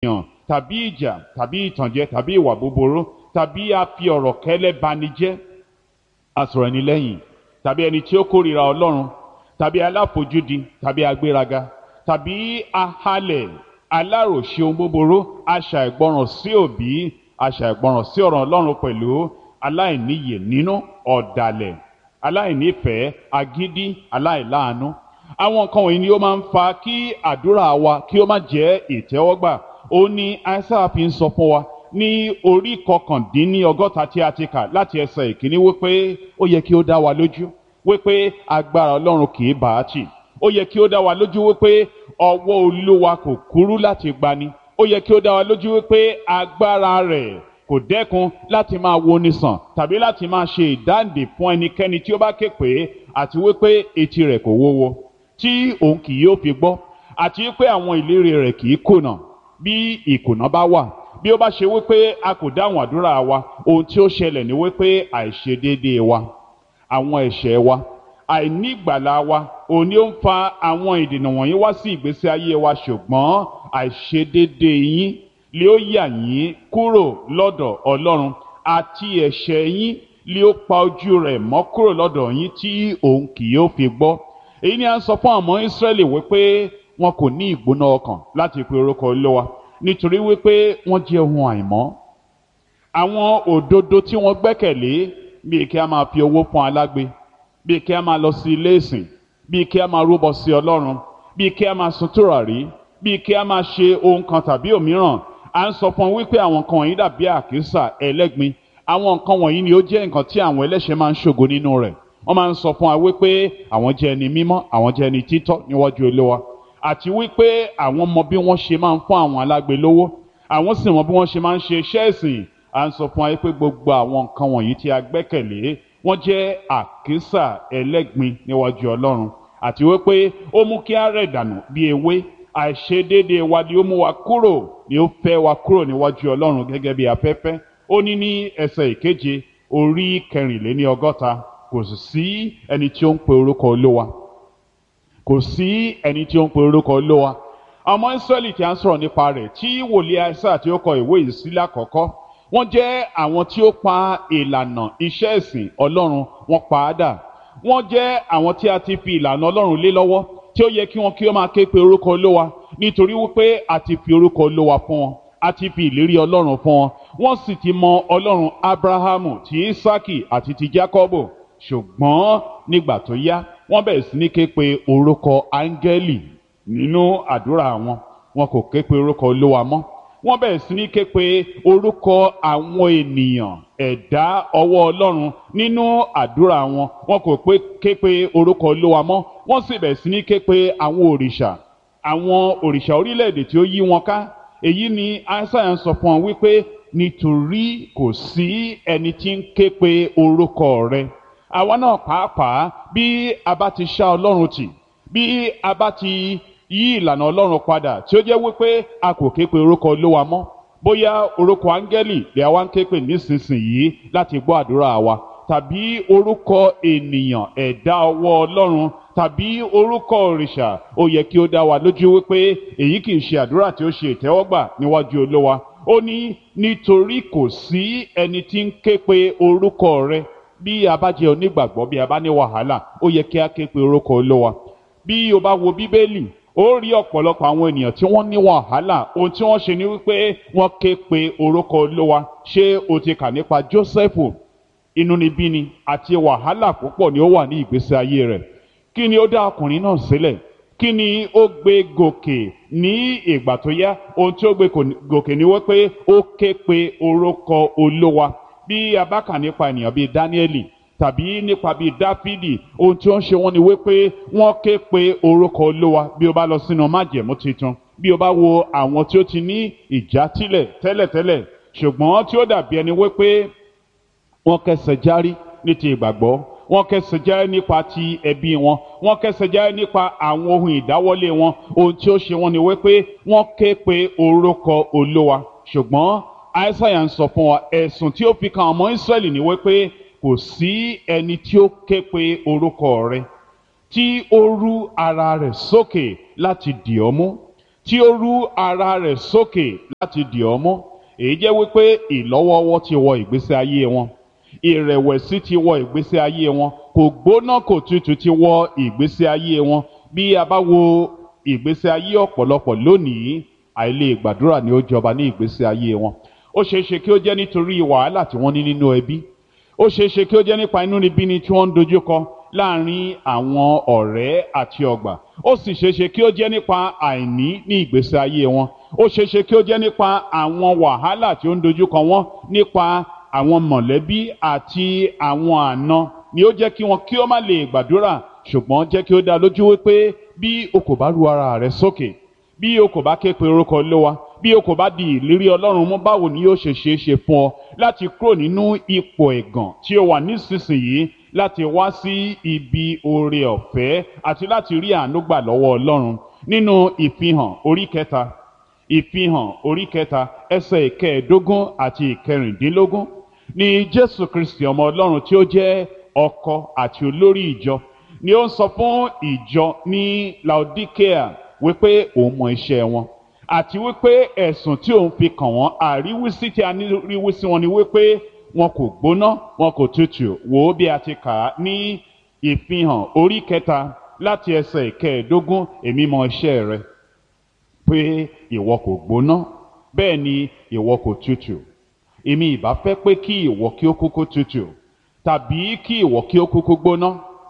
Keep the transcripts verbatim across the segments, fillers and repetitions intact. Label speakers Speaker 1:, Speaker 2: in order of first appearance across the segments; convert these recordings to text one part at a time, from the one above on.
Speaker 1: èèyàn tàbí ìjà tàbí ìtànjẹ tàbí ìwà búburú tàbí a fi ọ̀rọ̀ kẹ́lẹ́ bani jẹ́, asọ̀rọ̀ ẹni lẹ́yìn tàbí ẹni tí ó kórìíra Ọlọ́run tàbí aláfojúdi tàbí agbéraga tàbí ahalẹ̀ aláròṣe ohun búburú, aṣàìgbọràn sí òbí, aṣàìgbọràn sí ọ̀rọ̀ Ọlọ́run pẹ̀lú, aláìníyè nínú, ọ̀dàlẹ̀, aláìnífẹ̀ẹ́, agídí, aláìláàánú. Àwọn nǹkan wọ̀nyí ni ó máa ń fa kí àdúrà wa kí ó má jẹ́ ìtẹ́wọ́gbà. Ó ní Aísáyà fi ń sọ fún wa ní orí kọkàndínní ọgọ́ta tí a ti kà láti ẹsẹ̀ ìkíní wípé ó yẹ kí ó dá wa lójú wípé agbára Ọlọ́run kì í bá a tì. Ó yẹ kí ó dá wa lójú wípé ọwọ́ Olúwa kò kúrú láti gbani. Ó yẹ kí ó dá wa lójú wípé agbára rẹ̀ kò dẹ́kun láti máa woni sàn tàbí láti máa ṣe ìdáǹdè fún ẹnikẹ́ni tí ó bá ké pè é, àti wípé etí rẹ̀ kò wúwo tí òun kì yóò fi gbọ́, àti wípé àwọn ìlérí rẹ̀ kì í kùnà. Bí ìkùnà bá wà, bí ó bá ṣe wípé a kò dáhùn àdúrà wa, ohun tí ó ṣẹlẹ̀ ni wípé àìṣedéédéé wa, àwọn ẹ̀ṣẹ̀ wa, àìnígbàlà wa, òun ni ó ń fa àwọn ìdènà wọ̀nyí wá sí ìgbésí ayé wa. Ṣùgbọ́n àìṣedéédéé yín lé ó yà yín kúrò lọ́dọ̀ Ọlọ́run, àti ẹ̀ṣẹ̀ yín lé ó pa ojú rẹ̀ mọ́ kúrò lọ́dọ̀ yín tí òun kì yóò fi gbọ́. Èyí ni a ń sọ fún àwọn Ísírẹ́lì wípé wọn kò ní ìgbóná ọkàn láti pe orúkọ Olúwa, nítorí wípé wọ́n jẹ́ ohun àìmọ́. Àwọn òdodo tí wọ́n gbẹ́kẹ̀lé, bíi kí a máa fi owó fún alágbe, bíi kí a máa lọ sí ilé ìsìn, bíi kí a máa rúbọ sí Ọlọ́run, bíi kí a máa sun tùràrí, bíi kí a máa ṣe ohun kan tàbí òmíràn. À ń sọ fún wọn wípé àwọn nǹkan wọ̀nyí dàbí àkísà ẹlẹ́gbin. Àwọn nǹkan wọ̀nyí ni ó jẹ́ nǹkan tí àwọn ẹlẹ́ṣẹ̀ máa ń ṣògo nínú rẹ̀. Wọ́n máa ń sọ fún wa wípé àwọn jẹ́ ẹni mímọ́, àwọn jẹ́ ẹni títọ́ níwájú Olúwa, àti wípé àwọn mọ bí wọ́n ṣe máa ń fún àwọn alágbe lówó, àwọn sì mọ bí wọ́n ṣe máa ń ṣe iṣẹ́ ìsìn. À ń sọ fún wa wípé gbogbo àwọn nǹkan wọ̀nyí tí a gbẹ́kẹ̀lé wọ́n jẹ́ àkísà ẹlẹ́gbin níwájú Ọlọ́run, àti wípé ó mú kí á rẹ̀ dànù bí ewé. Àìṣedéédéé wa ni ó mú wa kúrò, ni ó fẹ́ wa kúrò níwájú Ọlọ́run gẹ́gẹ́ bí afẹ́fẹ́. Ó ní ní ẹsẹ̀ ìkeje orí kẹrìnléní ọgọ́ta, kò sí ẹni tí ó ń pe orúkọ Olúwa, kò sí ẹni tí ó ń pe orúkọ Olúwa. Àwọn Ísírẹ́lì tí a ń sọ̀rọ̀ nípa rẹ̀, tí wòlíì Aísáyà tí ó kọ ìwé yìí sí lákọ̀ọ́kọ́, wọ́n jẹ́ àwọn tí ó pa ìlànà iṣẹ́ ìsìn Ọlọ́run, wọ́n pa á dà. Wọ́n jẹ́ àwọn tí a ti fi ìlànà Ọlọ́run lé lọ́wọ́, tí ó yẹ kí wọn kí ó máa ké pe orúkọ Olúwa, nítorí wípé a ti fi orúkọ Olúwa fún wọn, a ti fi ìlérí Ọlọ́run fún wọn. Wọ́n sì ti mọ Ọlọ́run Ábúráhámù, ti Ísákì àti ti Jákọ́bù. Ṣùgbọ́n nígbà tó yá, wọ́n bẹ̀rẹ̀ sí ní ké pe orúkọ áńgẹ́lì nínú àdúrà wọn. Wọn kò ké pe orúkọ Olúwa mọ́. Wọ́n bẹ̀rẹ̀ sí ní ké pe orúkọ àwọn ènìyàn, ẹ̀dá ọwọ́ Ọlọ́run nínú àdúrà wọn. Wọn kò pé ké pe orúkọ Olúwa mọ́. Wọ́n sì bẹ̀rẹ̀ sí ní ké pe àwọn òrìṣà, àwọn òrìṣà orílẹ̀-èdè tí ó yí wọn ká. Èyí ni Aísáyà ń sọ fún wọn wípé nítorí kò sí ẹni tí ń ké pe orúkọ rẹ. Àwa náà pàápàá, bí a bá ti ṣá Ọlọ́run tì, bí a bá ti yí ìlànà Ọlọ́run padà, tí ó jẹ́ wípé a kò ké pe orúkọ Olúwa mọ́, bóyá orúkọ áńgẹ́lì lè àwa ń ké pe nísinsìnyí láti gbọ́ àdúrà wa, tàbí orúkọ ènìyàn, ẹ̀dá ọwọ́ Ọlọ́run, tàbí orúkọ òrìṣà, ó yẹ kí ó dá wa lójú wípé èyí kì í ṣe àdúrà tí ó ṣe ìtẹ́wọ́gbà níwájú Olúwa. Ó ní nítorí kò sí ẹni tí ń ké pe orúkọ rẹ. Bí a bá jẹ́ onígbàgbọ́, bí a bá ní wàhálà, ó yẹ kí a ké pe orúkọ Olúwa. Bí o bá wo Bíbélì, ó rí ọ̀pọ̀lọpọ̀ àwọn ènìyàn tí wọ́n ní wàhálà. Ohun tí wọ́n ṣe ni wípé wọ́n ké pe orúkọ Olúwa. Ṣé o ti kà nípa Jósẹ́fù? Inúnibíni àti wàhálà púpọ̀ ni ó wà ní ìgbésí ayé rẹ̀. Kí ni ó dá ọkùnrin náà sílẹ̀? Kí ni ó gbé gòkè ní ìgbà tó yá? Ohun tí ó gbé gòkè ni wípé ó ké pe orúkọ Olúwa. Bí a bá kà nípa ènìyàn bíi Dáníẹ́lì tàbí nípa bíi Dáfídì, ohun tí ó ń ṣe wọ́n ni wípé wọ́n ké pe orúkọ Olúwa. Bí o bá lọ sínú májẹ̀mú titun, bí o bá wo àwọn tí ó ti ní ìjátìlẹ̀ tẹ́lẹ̀tẹ́lẹ̀, ṣùgbọ́n tí ó dàbí ẹni wípé wọ́n kẹsẹ̀ járí ní ti ìgbàgbọ́, wọ́n kẹsẹ̀ járí nípa ti ẹbí wọn, wọ́n kẹsẹ̀ járí nípa àwọn ohun ìdáwọ́lé wọn. Ohun tí ó ṣe wọ́n ni wípé wọ́n ké pe orúkọ Olúwa. Ṣùgbọ́n Aísáyà ń sọ fún wa, ẹ̀sùn tí ó fi kan ọmọ Ísírẹ́lì ni wípé kò sí ẹni tí ó ké pe orúkọ rẹ, tí ó rú ara rẹ̀ sókè láti dì ọ́ mú, tí ó rú ara rẹ̀ sókè láti dì ọ́ mú. Èyí jẹ́ wípé ìlọ́wọ́wọ́ ti wọ ìgbésí ayé wọn, ìrẹ̀wẹ̀sì ti wọ ìgbésí ayé wọn, kò gbóná kò tutù ti wọ ìgbésí ayé wọn. Bí a bá wo ìgbésí ayé ọ̀pọ̀lọpọ̀ lónìí, àìlè gbàdúrà ni ó jọba ní ìgbésí ayé wọn. Ó ṣeé ṣe kí ó jẹ́ nítorí wàhálà tí wọ́n ní nínú ẹbí. Ó ṣeé ṣe kí ó jẹ́ nípa inúnibíni tí wọ́n ń dojúkọ láàrin àwọn ọ̀rẹ́ àti ọgbà. Ó sì ṣeé ṣe kí ó jẹ́ nípa àìní ní ìgbésí ayé wọn. Ó ṣeé ṣe kí ó jẹ́ nípa àwọn wàhálà tí ó ń dojúkọ wọn nípa àwọn mọ̀lẹ́bí àti àwọn àna ni ó jẹ́ kí wọn kí ó má lè gbàdúrà. Ṣùgbọ́n jẹ́ kí ó dá lójú wípé bí o kò bá ru ara rẹ sókè, bí o kò bá ké pe orúkọ Olúwa, bí o kò bá di ìlérí Ọlọ́run mú, báwo ni yóò ṣe ṣeé ṣe fún ọ láti kúrò nínú ipò ẹ̀gàn tí o wà nísinsìnyí láti wá sí ibi oore ọ̀fẹ́ àti láti rí àánú gbà lọ́wọ́ Ọlọ́run? Nínú ìfihàn orí kẹta, ìfihàn orí kẹta ẹsẹ̀ ìkẹẹ̀ẹ́dógún àti ìkẹrìndínlógún ni Jésù Kristi ọmọ Ọlọ́run tí ó jẹ́ ọkọ àti olórí ìjọ ni ó ń sọ fún ìjọ ní Laodikea wípé òun mọ iṣẹ́ wọn àti wípé ẹ̀sùn tí òun fi kàn wọ́n, àríwísí tí a ní ríwísí wọn ni wípé wọn kò gbóná wọn kò tutù. Wò ó bí a ti kà á ní ìfihàn orí kẹta láti ẹsẹ̀ ìkẹẹ̀ẹ́dógún. Èmi mọ iṣẹ́ rẹ pé ìwọ kò gbóná bẹ́ẹ̀ ni ìwọ kò tutù. Èmi ìbá fẹ́ pé kí ìwọ kí ó kúkú tutù tàbí kí ìwọ kí ó kúkú gbóná.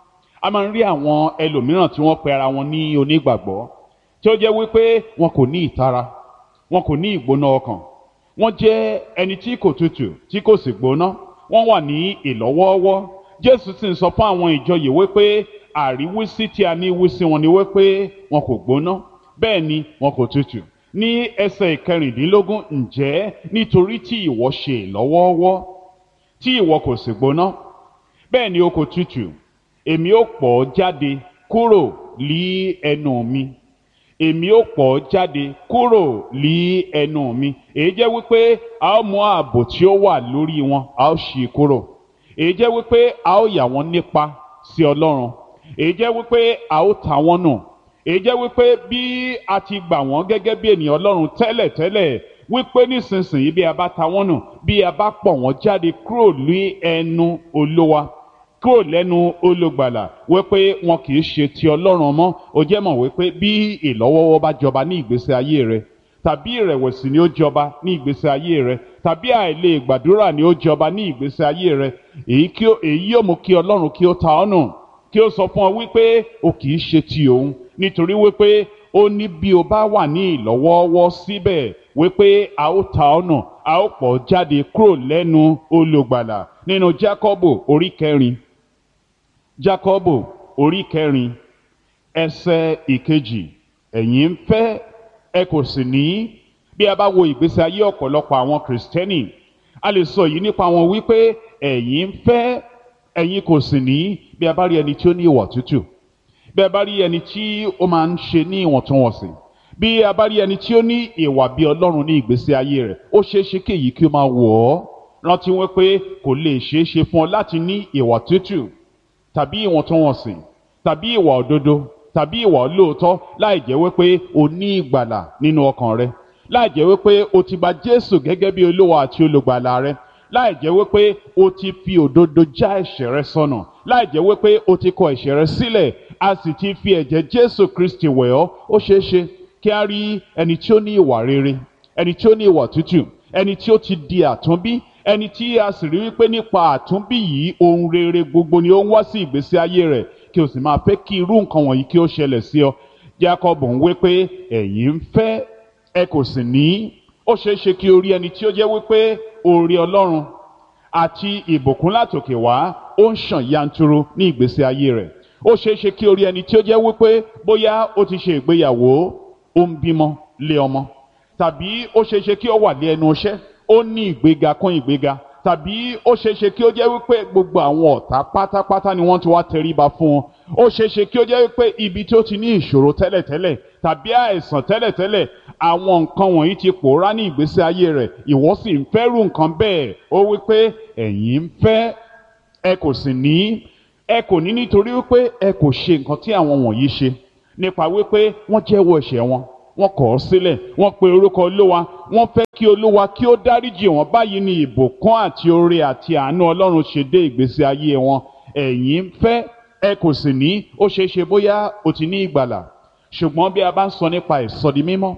Speaker 1: A máa ń rí àwọn ẹlòmíràn tí wọ́n pe ara wọn ní onígbàgbọ́ tí ó jẹ́ wípé wọn kò ní ìtara, wọn kò ní ìgbóná ọkàn, wọ́n jẹ́ ẹni tí kò tutù tí kò sì gbóná, wọ́n wà ní ìlọ́wọ́ọ́wọ́. Jésù sì ń sọ fún àwọn ìjọ yìí wípé àríwísí tí a ní wísí wọn ni wípé wọn kò gbóná bẹ́ẹ̀ ni wọn kò tutù. Ní ẹsẹ̀ ìkẹrìndínlógún, ǹjẹ́ nítorí tí ìwọ ṣe ìlọ́wọ́ọ́wọ́ tí ìwọ kò sì gbóná bẹ́ẹ̀ ni o kò tutù, èmi ó pọ̀ ọ́ jáde kúrò lí ẹnu mi. Èmi ó pọ̀ ọ́ jáde kúrò lí ẹnu mi. Èyí jẹ́ wípé a ó mú ààbò tí ó wà lórí wọn, a ó ṣí kúrò. Èyí jẹ́ wípé a ó yà wọ́n nípa sí Ọlọ́run. Èyí jẹ́ wípé a ó ta wọ́n nù. Èyí jẹ́ wípé bí a ti gbà wọ́n gẹ́gẹ́ bí ènìyàn Ọlọ́run tẹ́lẹ̀ tẹ́lẹ̀, wípé nísinsìnyí bí a bá ta wọ́n nù, bí a bá pọ̀ wọ́n jáde kúrò ní ẹnu Olúwa, kúrò lẹ́nu olùgbàlà, wípé wọn kì í ṣe ti Ọlọ́run mọ́. Ó jẹ́ mọ̀ wípé bí ìlọ́wọ́wọ́ bá jọba ní ìgbésí ayé rẹ, tàbí ìrẹ̀wẹ̀sì ni ó jọba ní ìgbésí ayé rẹ, tàbí àìlè gbàdúrà ni ó jọba ní ìgbésí ayé rẹ, èyí kí èyí yóò mú kí Ọlọ́run kí ó ta ọ́ nù, kí ó sọ fún ọ wípé o kì í ṣe ti òun, nítorí wípé ó ní bí o bá wà ní ìlọ́wọ́wọ́ síbẹ̀ wípé a ó ta ọ́ nù, a ó pọ̀ jáde kúrò lẹ́nu olùgbàlà. Nínú Jákọ́bù orí kẹrin, Jákọ́bù orí kẹrin ẹsẹ̀ ìkejì, ẹ̀yin ń fẹ́ ẹ kò sì ní. Bí a bá wo ìgbésí ayé ọ̀pọ̀lọpọ̀ àwọn Kìrìsìtẹ́nì, a lè sọ yìí nípa wọn wípé ẹ̀yin ń fẹ́ ẹ̀yin kò sì ní. Bí a bá rí ẹni tí ó ní ìwà tútù, bí a bá rí ẹni tí ó máa ń ṣe ní ìwọ̀ntúnwọ̀nsì, bí a bá rí ẹni tí ó ní ìwà bí Ọlọ́run ní ìgbésí ayé rẹ̀, ó ṣeé ṣe kí èyí kí ó máa wọ̀ ọ́. Rántí wípé kò lè ṣeé ṣe fún ọ láti ní ìwà tútù tàbí ìwọ̀ntúnwọ̀nsì tàbí ìwà òdodo tàbí ìwà olóòótọ́ láì jẹ́ wípé o ní ìgbàlà nínú ọkàn rẹ, láì jẹ́ wípé o ti gba Jésù gẹ́gẹ́ bí Olúwa àti olùgbàlà rẹ, láì jẹ́ wípé o ti fi òdodo já ẹ̀ṣẹ̀ rẹ sọnù, láì jẹ́ wípé o ti kọ ẹ̀ṣẹ̀ rẹ sílẹ̀, a sì ti fi ẹ̀jẹ̀ Jésù Kristi wẹ̀ ọ́. Ó ṣeé ṣe kí a rí ẹni tí ó ní ìwà rere, ẹni tí ó ní ìwà tútù, ẹni tí ó ti di àtúnbí, ẹni tí a sì rí wípé nípa àtúnbí yìí ohun rere gbogbo ni ó ń wá sí ìgbésí ayé rẹ̀, kí o sì máa fẹ́ kí irú nǹkan wọ̀nyí kí ó ṣẹlẹ̀ sí ọ. Jákọ́bù ń wí pé ẹ̀yin ń fẹ́ ẹ kò sì ní. Ó ṣeé ṣe kí o rí ẹni tí ó jẹ́ wípé oore Ọlọ́run àti ìbùkún látòkè wá ó ń ṣàn yanturu ní ìgbésí ayé rẹ̀. Ó ṣeé ṣe kí o rí ẹni tí ó jẹ́ wípé bóyá ó ti ṣe ìgbéyàwó, ó ń bímọ lé ọmọ, tàbí ó ṣeé ṣe kí ó wà ní ẹnu iṣẹ́, ó ní ìgbéga kún ìgbéga, tàbí ó ṣeéṣe kí ó jẹ́ wípé gbogbo àwọn ọ̀tá pátápátá ni wọ́n ti wá tẹríba fún un. Ó ṣeéṣe kí ó jẹ́ wípé ibi tí ó ti ní ìṣòro tẹ́lẹ̀tẹ́lẹ̀ tàbí àìsàn tẹ́lẹ̀tẹ́lẹ̀, àwọn nǹkan wọ̀nyí ti pòórá ní ìgbésí ayé rẹ̀, ìwọ sì ń fẹ́rù nǹkan bẹ́ẹ̀. Ó wípé ẹ̀yin ń fẹ́ ẹ kò sì ní. Ẹ kò ní nítorí wípé ẹ kò ṣe nǹkan tí àwọn wọ̀nyí ṣe, nípa wípé wọ́n jẹ́wọ́ ẹ̀ṣẹ̀ wọn, wọ́n kọ̀ ọ́ sílẹ̀, wọ́n pe orúkọ olúwa, wọ́n fẹ́ kí olúwa kí ó dáríjì wọ́n. Báyìí ni ìbùkún àti oore àti àánú ọlọ́run ṣe dé ìgbésí ayé wọn. Ẹ̀yin ń fẹ́, ẹ kò sì ní. Ó ṣeé ṣe bóyá o ti ní ìgbàlà, ṣùgbọ́n bí a bá ń sọ nípa ìsọdi mímọ́,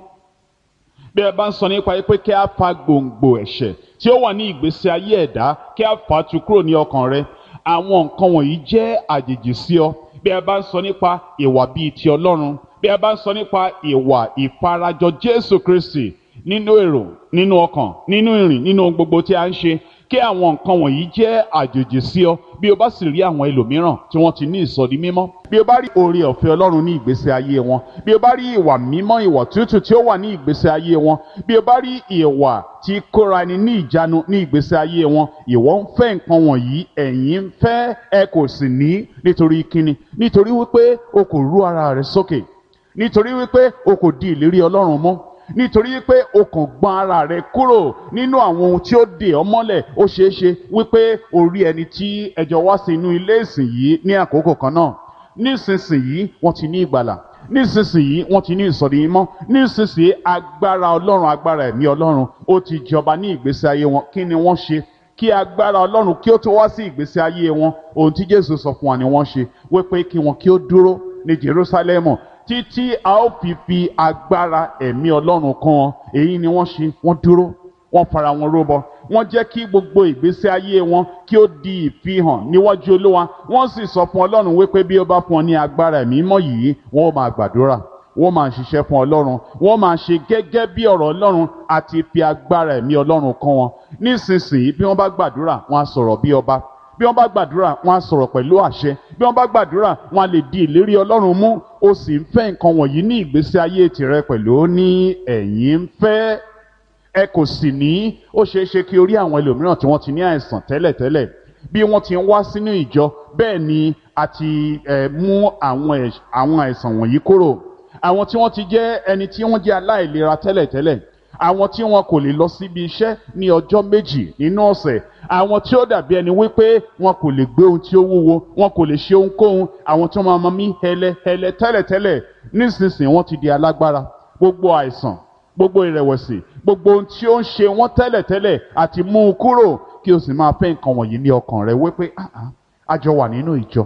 Speaker 1: bí a bá ń sọ nípa pé kí a fa gbòǹgbò ẹ̀ṣẹ̀ tí ó wà ní ìgbésí ayé ẹ̀dá, kí a fà á tu kúrò ní ọkàn rẹ, àwọn nǹkan wọ̀nyí jẹ́ àjèjì sí ọ. Bí a bá ń sọ nípa ìwà bíi ti Ọlọ́run, bí a bá ń sọ nípa ìwà ìfarajọ Jésù Kristi nínú èrò, nínú ọkàn, nínú ìrìn, nínú ohun gbogbo tí a ń ṣe, kí àwọn nǹkan wọ̀nyí jẹ́ àjèjì sí ọ. Bí o bá sì rí àwọn ẹlòmíràn tí wọ́n ti ní ìsọdi mímọ́, bí o bá rí oore ọ̀fẹ́ Ọlọ́run ní ìgbésí ayé wọn, bí o bá rí ìwà mímọ́, ìwà tútù tí ó wà ní ìgbésí ayé wọn, bí o bá rí ìwà tí kóra ẹni ní ìjánu ní ìgbésí ayé wọn, ìwọ ń fẹ́ nǹkan wọ̀nyí, ẹ̀yin ń fẹ́, ẹ kò sì ní. Nítorí kíni? Nítorí wípé o kò rú ara rẹ sókè, nítorí wípé o kò di ìlérí Ọlọ́run mú, nítorí wípé o kàn gbọ́n ara rẹ kúrò nínú àwọn ohun tí ó dè ọ́ mọ́lẹ̀. Ó ṣeé ṣe wípé o rí ẹni tí ẹjọ́ wá sí inú ilé ìsìn yìí ní àkókò kan náà. Nísinsìnyí wọ́n ti ní ìgbàlà, nísinsìnyí wọ́n ti ní ìsọdi mímọ́, nísinsìnyí agbára Ọlọ́run, agbára ẹ̀mí Ọlọ́run ó ti jọba ní ìgbésí ayé wọn. Kí ni wọ́n ṣe kí agbára Ọlọ́run kí ó tó wá sí ìgbésí ayé wọn? Ohun tí Jésù sọ fún wa ni wọ́n ṣe, wípé kí wọn kí ó dúró ní Jerúsálẹ́mù títí a ó fi fi agbára ẹ̀mí Ọlọ́run kún wọn. Èyí ni wọ́n ṣe. Wọ́n dúró, wọ́n fara wọn rúbọ, wọ́n jẹ́ kí gbogbo ìgbésí ayé wọn kí ó di ìfihàn níwájú Olúwa. Wọ́n sì sọ fún Ọlọ́run wípé bí ó bá fún ọ ní agbára ẹ̀mí mímọ́ yìí, wọ́n ó máa gbàdúrà, wọ́n máa ṣiṣẹ́ fún Ọlọ́run, wọ́n máa ṣe gẹ́gẹ́ bí ọ̀rọ̀ Ọlọ́run àti fi agbára ẹ̀mí Ọlọ́run kún wọn. Nísinsìnyí bí wọ́n bá gbàdúrà, wọ́n á sọ̀rọ̀ bí ọba. Bí wọ́n bá gbàdúrà, wọ́n á sọ̀rọ̀ pẹ̀lú àṣẹ. Bí wọ́n bá gbàdúrà, wọ́n á lè di ìlérí Ọlọ́run mú. O sì ń fẹ́ nǹkan wọ̀nyí ní ìgbésí ayé tìrẹ pẹ̀lú. Ó ní ẹ̀yin ń fẹ́, ẹ kò sì ní. Ó ṣeé ṣe kí o rí àwọn ẹlòmíràn tí wọ́n ti ní àìsàn tẹ́lẹ̀tẹ́lẹ̀. Bí wọ́n ti ń wá sínú ìjọ, bẹ́ẹ̀ ni a ti eh, mú àwọn àwọn àìsàn wọ̀nyí kúrò. Àwọn tí wọ́n ti jẹ́ ẹni tí wọ́n jẹ́ aláìlera tẹ́lẹ̀tẹ́lẹ̀, àwọn tí wọn kò lè lọ síbi iṣẹ́ ní ọjọ́ méjì nínú ọ̀sẹ̀, àwọn tí ó dàbí ẹni wípé wọn kò lè gbé ohun tí ó wúwo, wọn kò lè ṣe ohunkóhun, àwọn tí wọ́n máa mí hẹlẹhẹlẹ tẹ́lẹ̀tẹ́lẹ̀, nísinsìnyí wọ́n ti di alágbára. Gbogbo àìsàn, gbogbo ìrẹ̀wẹ̀sì, gbogbo ohun tí ó ń ṣe wọ́n tẹ́lẹ̀tẹ́lẹ̀ àti mú un kúrò. Kí o sì máa fẹ́ nǹkan wọ̀nyí ní ọkàn rẹ wípé a jọ wà nínú ìjọ,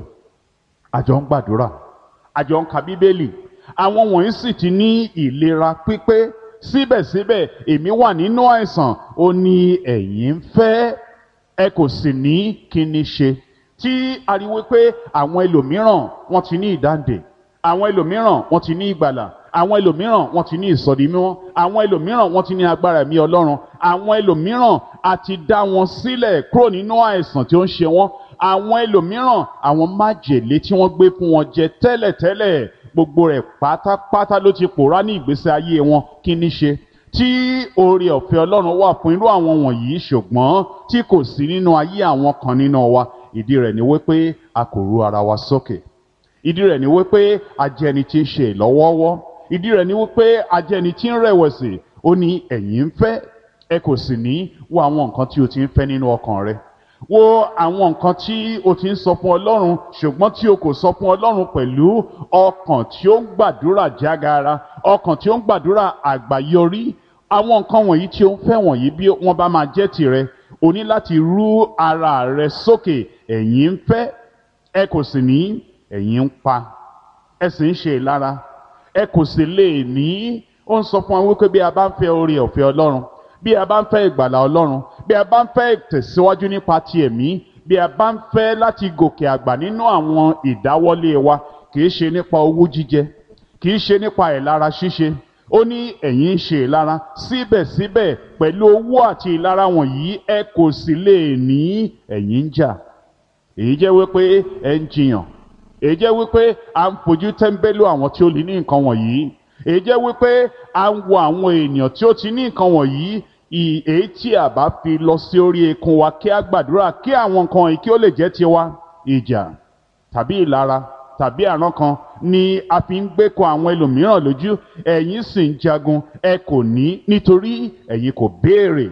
Speaker 1: a jọ ń gbàdúrà, a jọ ń ka Bíbélì, àwọn wọ̀nyí sì ti ní ìlera pípé, síbẹ̀síbẹ̀ èmi wà nínú àìsàn. Ó ní ẹ̀yin ń fẹ́, ẹ kò sì ní kí ni ṣe. Tí a rí wípé àwọn ẹlòmíràn wọ́n ti ní ìdáǹdè, àwọn ẹlòmíràn wọ́n ti ní ìgbàlà, àwọn ẹlòmíràn wọ́n ti ní ìsọdi mímọ́, àwọn ẹlòmíràn wọ́n ti ní agbára ẹ̀mí Ọlọ́run, àwọn ẹlòmíràn a ti dá wọn sílẹ̀ kúrò nínú àìsàn tí ó ń ṣe wọ́n, àwọn ẹlòmíràn àwọn májèlé tí wọ́n gbé fún wọn jẹ tẹ́lẹ̀tẹ́lẹ̀, gbogbo rẹ̀ pátápátá ló ti pòórá ní ìgbésí ayé wọn. Kí ni ṣe? Tí oore ọ̀fẹ́ Ọlọ́run wà fún irú àwọn wọ̀nyí, ṣùgbọ́n tí kò sí nínú ayé àwọn kan nínú wa, ìdí rẹ̀ ni wípé a kò rú ara wa sókè. Ìdí rẹ̀ ni wípé a jẹ́ ẹni tí ń ṣe ìlọ́wọ́wọ́. Ìdí rẹ̀ ni wípé a jẹ́ ẹni tí ń rẹ̀wẹ̀sì. Ó ní ẹ̀yin ń fẹ́, ẹ kò sì ní. Wo àwọn nǹkan tí o ti ń fẹ́ nínú ọkàn rẹ. Wo àwọn nǹkan tí o ti ń sọ fún Ọlọ́run, ṣùgbọ́n tí o kò sọ fún Ọlọ́run pẹ̀lú ọkàn tí ó ń gbàdúrà jágara, ọkàn tí ó ń gbàdúrà àgbáyọrí. Àwọn nǹkan wọ̀nyí tí o ń fẹ́ wọ̀nyí, bí wọ́n bá máa jẹ́ tìrẹ, o ní láti rú ara rẹ sókè. Ẹ̀yin ń fẹ́, ẹ kò sì ní. Ẹ̀yin ń pa, ẹ sì ń ṣe ìlara, ẹ kò sì lè ní. Ó ń sọ fún wa wípé bí a bá ń fẹ́ oore ọ̀fẹ́ Ọlọ́run, bí a bá ń fẹ́ ìgbàlà Ọlọ́run, bí a bá ń fẹ́ ìtẹ̀síwájú nípa ti ẹ̀mí, bí a bá ń fẹ́ láti gòkè àgbà nínú àwọn ìdáwọ́lé wa, kì í ṣe nípa owú jíjẹ, kì í ṣe nípa ìlara ṣíṣe. Ó ní ẹ̀yin ń ṣe ìlara, síbẹ̀síbẹ̀ pẹ̀lú owú àti ìlara wọ̀nyí ẹ kò sì lè ní. Ẹ̀yin ń jà, èyí jẹ́ wípé ẹ ń jiyàn, èyí jẹ́ wípé à ń fojú tẹ́ńbẹ́lú àwọn tí ó lè ní nǹkan wọ̀nyí, èyí jẹ́ wípé à ń wo àwọn ènìyàn tí ó ti ní nǹkan wọ̀nyí. Èyí tí a bá fi lọ sí orí ekun wa kí a gbàdúrà kí àwọn nǹkan yìí kí ó lè jẹ́ tiwa. Ìjà tàbí ìlara tàbí àrán kan ni a fi ń gbé kọ àwọn ẹlòmíràn lójú. Ẹ̀yin sì ń jagun, ẹ kò ní nítorí ẹ̀yin kò béèrè.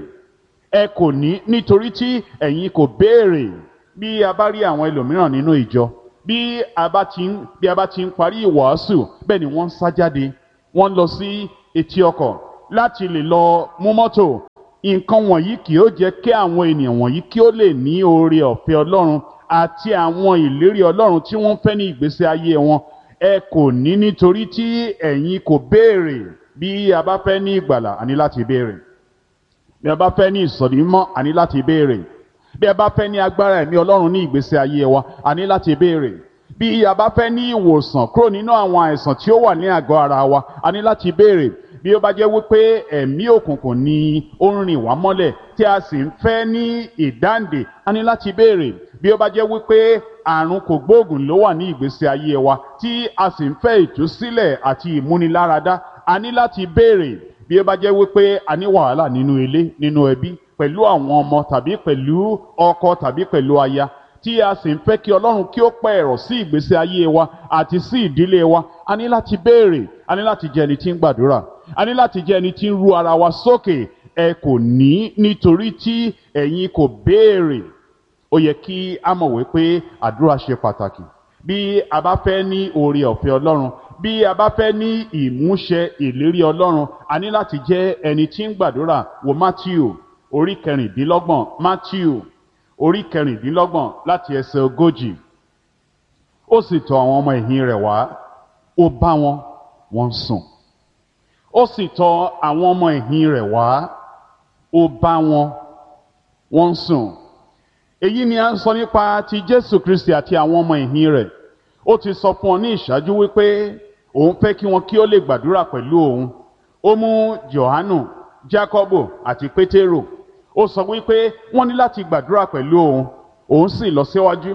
Speaker 1: Ẹ kò ní nítorí tí ẹ̀yin kò béèrè. Bí a bá rí àwọn ẹlòmíràn nínú ìjọ, bí a bá ti ń bí a bá ti ń parí ìwàásù, bẹ́ẹ̀ ni wọ́n ń sá jáde, wọ́n lọ sí etí ọkọ̀, láti lè lọ mú mọ́tò. Nǹkan wọ̀nyí kì yóò jẹ́ kí àwọn ènìyàn wọ̀nyí kí ó lè ní oore ọ̀fẹ́ Ọlọ́run àti àwọn ìlérí Ọlọ́run tí wọ́n fẹ́ ní ìgbésí ayé wọn. Ẹ kò ní nítorí tí ẹ̀yin kò béèrè. Bí a bá fẹ́ ní ìgbàlà, a ní láti béèrè. Bí a bá fẹ́ ní ìsọ̀rí mímọ́, a ní láti béèrè. Bí a bá fẹ́ ní agbára ẹ̀mí Ọlọ́run ní ìgbésí ayé wa, a ní láti béèrè. Bí a bá fẹ́ ní ìwòsàn kúrò nínú àwọn àìsàn tí ó wà ní àgọ́ ara wa, a ní láti béèrè. Bí ó bá jẹ́ wípé ẹ̀mí òkùnkùn ni ó ń rìn wá mọ́lẹ̀ tí a sì ń fẹ́ ní ìdáǹdè, a ní láti béèrè. Bí ó bá jẹ́ wípé àrùn kògbóògùn ló wà ní ìgbésí ayé wa tí a sì ń fẹ́ ìtúsílẹ̀ àti ìmúniláradá, a ní láti béèrè. Bí ó bá jẹ́ wípé a ní wàhálà nínú ilé, nínú ẹbí, pẹ̀lú àwọn ọmọ tàbí pẹ̀lú ọkọ tàbí pẹ̀lú aya, tí a sì ń fẹ́ kí Ọlọ́run kí ó pẹ́ ẹ̀rọ̀ sí ìgbésí ayé wa àti sí ìdílé wa, a ní láti béèrè. A ní láti jẹ́ ẹni tí ń gbàdúrà. A ní láti jẹ́ ẹni tí ń ru ara wa sókè. Ẹ kò ní nítorí tí ẹ̀yin kò béèrè. Ó yẹ kí a mọ̀ wípé àdúrà ṣe pàtàkì. Bí a bá fẹ́ ní oore ọ̀fẹ́ Ọlọ́run, bí a bá fẹ́ ní ìmúṣẹ ìlérí Ọlọ́run, a ní láti jẹ́ ẹni tí ń gbàdúrà. Wo Matthew orí kẹrìndínlọ́gbọ̀n, Matthew orí kẹrìndínlọ́gbọ̀n láti ẹsẹ̀ ogójì. Ó sì tọ̀ àwọn ọmọ ẹ̀yìn rẹ̀ wá, ó bá wọn, wọ́n ń sùn. Ó sì tọ̀ àwọn ọmọ ẹ̀yìn rẹ̀ wá, ó bá wọn, wọ́n ń sùn. Èyí ni a ń sọ nípa ti Jésù Kristi àti àwọn ọmọ ẹ̀yìn rẹ̀. Ó ti sọ fún ọ ní ìṣáájú wípé òun fẹ́ kí wọn kí ó lè gbàdúrà pẹ̀lú òun. Ó mú Jòhánù, Jákọ́bù àti Pétérù. Ó sọ wípé wọ́n ní láti gbàdúrà pẹ̀lú òun. Òun sì lọ síwájú.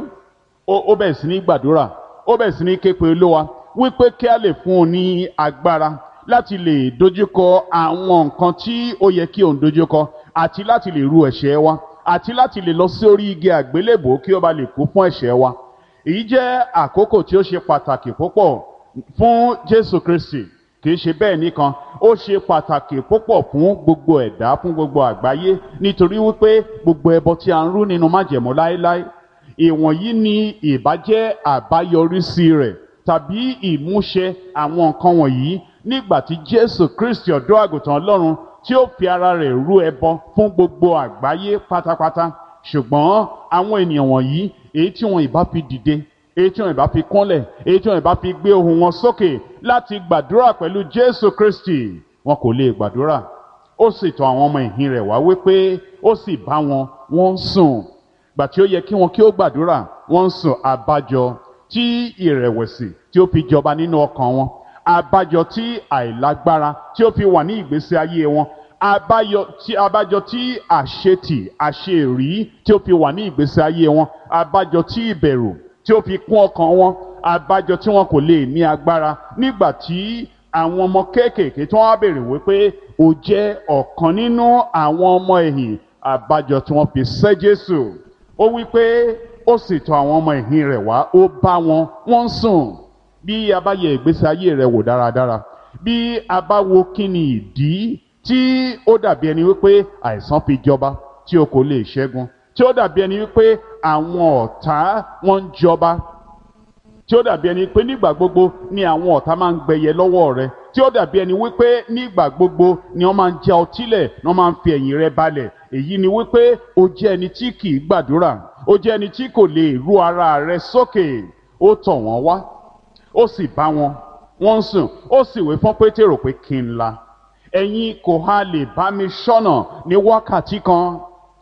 Speaker 1: Ó bẹ̀rẹ̀ sí ní gbàdúrà. Ó bẹ̀rẹ̀ sí ní ké pe Olúwa wípé kí a lè fún un ní agbára láti lè dojúkọ àwọn nǹkan tí ó yẹ kí òun dojúkọ, àti láti lè ru ẹ̀ṣẹ̀ wa, àti láti lè lọ sí orí igi àgbélébùú kí ó bá lè kú fún ẹ̀ṣẹ̀ wa. Èyí jẹ́ àkókò tí ó ṣe pàtàkì púpọ̀ fún Jésù Kristi. Kì í ṣe bẹ́ẹ̀ nìkan, ó ṣe pàtàkì púpọ̀ fún gbogbo ẹ̀dá, fún gbogbo àgbáyé, nítorí wípé gbogbo ẹbọ tí a ń rú nínú májẹ̀mú láéláé, ìwọ̀nyí ni ìbájẹ́ àbáyọrísí rẹ̀ tàbí ìmúṣẹ àwọn nǹkan wọ̀nyí nígbà tí Jésù Kristi ọ̀dọ́ àgùntàn Ọlọ́run tí ó fi ara rẹ̀ rú ẹbọ fún gbogbo àgbáyé pátápátá. Ṣùgbọ́n àwọn ènìyàn wọ̀nyí, èyí tí wọn ìbá fi dìde, èyí tí wọn ìbá fi kúnlẹ̀, èyí tí wọn ìbá fi gbé ohùn wọn sókè láti gbàdúrà pẹ̀lú Jésù Kristi, wọn kò lè gbàdúrà. Ó sì tọ̀ àwọn ọmọ ẹ̀yìn rẹ̀ wá wípé ó sì bá wọn, wọ́n ń sùn. Gbà tí ó yẹ kí wọn kí ó gbàdúrà, wọ́n ń sùn. Àbájọ tí ìrẹ̀wẹ̀sì tí ó fi jọba nínú ọkàn wọn, àbájọ tí àìlágbára tí ó fi wà ní ìgbésí ayé wọn, àbájọ tí àbájọ tí àṣetì àṣeèrí tí ó fi wà ní ìgbésí ayé wọn, àbájọ tí ìbẹ̀rù tí ó fi kún ọkàn wọn, àbájọ tí wọn kò lè ní agbára nígbà tí àwọn ọmọ kéékèèké tí wọ́n á béèrè wípé ó jẹ́ ọ̀kan nínú àwọn ọmọ ẹ̀yìn, àbájọ tí wọ́n fi sẹ́ Jésù. Ó wípé ó sì tọ̀ àwọn ọmọ ẹ̀yìn rẹ̀ wá, ó bá wọn, wọ́n ń sùn. Bí a bá yẹ ìgbésí ayé rẹ wò dáradára, bí a bá wo kí ni ìdí tí ó dàbí ẹni wípé àìsàn fi jọba tí o kò lè ṣẹ́gun, tí ó dàbí ẹni wípé àwọn ọ̀tá wọn ń jọba, tí ó dàbí ẹni pé nígbà gbogbo ni àwọn ọ̀tá máa ń gbẹyẹ lọ́wọ́ rẹ, tí ó dàbí ẹni wípé nígbà gbogbo ni wọ́n máa ń já ọtí lẹ̀, ni wọ́n máa ń fi ẹ̀yìn rẹ balẹ̀. Èyí ni wípé o jẹ́ ẹni tí kì í gbàdúrà, o jẹ́ ẹni tí kò lè ru ara rẹ sókè. Ó tọ̀ wọ́n wá, ó sì bá wọn, wọ́n ń sùn. Ó sì wí fún Pétérù pé kí n la, ẹ̀yin kò ha lè bá mi ṣọ́nà ní wákàtí kan?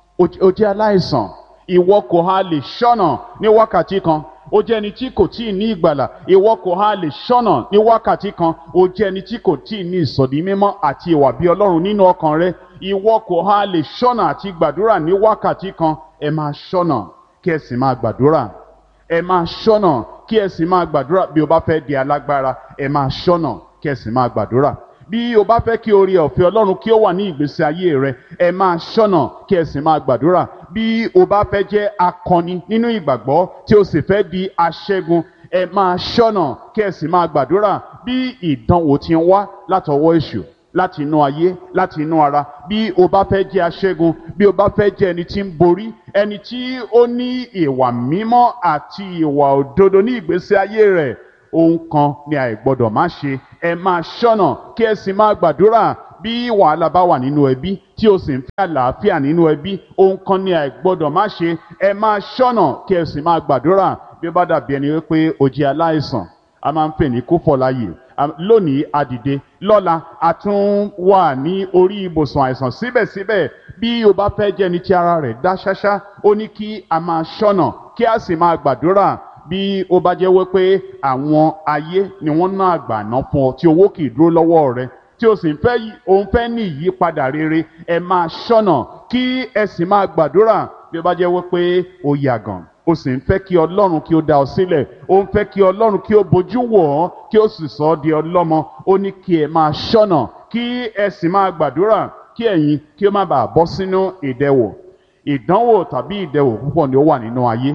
Speaker 1: O jẹ́ aláìsàn, ìwọ kò ha lè ṣọ́nà ní wákàtí kan? O jẹ́ ẹni tí kò tíì ní ìgbàlà, ìwọ kò ha lè ṣọ́nà ní wákàtí kan? O jẹ́ ẹni tí kò tíì ní ìsọ̀dí mímọ́ àti ìwà bí Ọlọ́run nínú ọkàn rẹ, ìwọ kò ha lè ṣọ́nà àti gbàdúrà ní wákàtí kan? Ẹ máa ṣọ́nà kí ẹ sì máa gbàdúrà. Ẹ máa ṣọ́nà kí ẹ sì máa gbàdúrà. Bí o bá fẹ́ di alágbára, ẹ máa ṣọ́nà kí ẹ sì máa gbàdúrà. Bí o bá fẹ́ kí oore ọ̀fẹ́ Ọlọ́run kí ó wà ní ìgbésí ayé rẹ, ẹ máa ṣọ́nà kí ẹ sì máa gbàdúrà. Bí o bá fẹ́ jẹ́ akọni nínú ìgbàgbọ́ tí o sì fẹ́ di aṣẹ́gun, ẹ máa ṣọ́nà kí ẹ sì máa gbàdúrà. Bí ìdánwò ti ń wá látọwọ́ èṣù, láti inú ayé, láti inú ara, bí o bá fẹ́ jẹ́ aṣẹ́gun, bí o bá fẹ́ jẹ́ ẹni tí ń borí, ẹni tí ó ní ìwà mímọ́ àti ìwà òdodo ní ìgbésí ayé rẹ̀, ohun kan ni àìgbọ́dọ̀ má ṣe, ẹ máa ṣọ́nà kí ẹ sì máa gbàdúrà. Bí wàhálà bá wà nínú ẹbí tí o sì ń fẹ́ àlàáfíà nínú ẹbí, ohun kan ni àìgbọ́dọ̀ má ṣe, ẹ máa ṣọ́nà kí ẹ sì máa gbàdúrà. Bí ó bá dàbí ẹni wípé o jẹ́ aláìsàn, a máa ń pè ní kófọ̀láyè. Lónìí a dìde, lọ́la a tún wà ní orí ibùsùn àìsàn. Síbẹ̀síbẹ̀, bí o bá fẹ́ jẹ́ ẹni tí ara rẹ̀ dá ṣáṣá, ó ní kí a máa ṣọ́nà kí a sì máa gbàdúrà. Bí ó bá jẹ́ wípé àwọn ayé ni wọ́n ná àgbàná fún ọ tí owó kì í dúró lọ́wọ́ rẹ, tí o sì ń fẹ́ òun fẹ́ ní ìyípadà rere, ẹ máa ṣọ́nà kí ẹ sì máa gbàdúrà. Bí ó bá jẹ́ wípé o yàgàn, o sì ń fẹ́ kí Ọlọ́run kí ó dá ọ sílẹ̀, o ń fẹ́ kí Ọlọ́run kí ó bojú wò ọ́, kí ó sì sọ ọ́ di ọlọ́mọ, ó ní kí ẹ máa ṣọ́nà kí ẹ sì máa gbàdúrà kí ẹ̀yin kí ó má bàa bọ́ sínú ìdẹwò. Ìdánwò tàbí ìdẹwò púpọ̀ ni ó wà nínú ayé,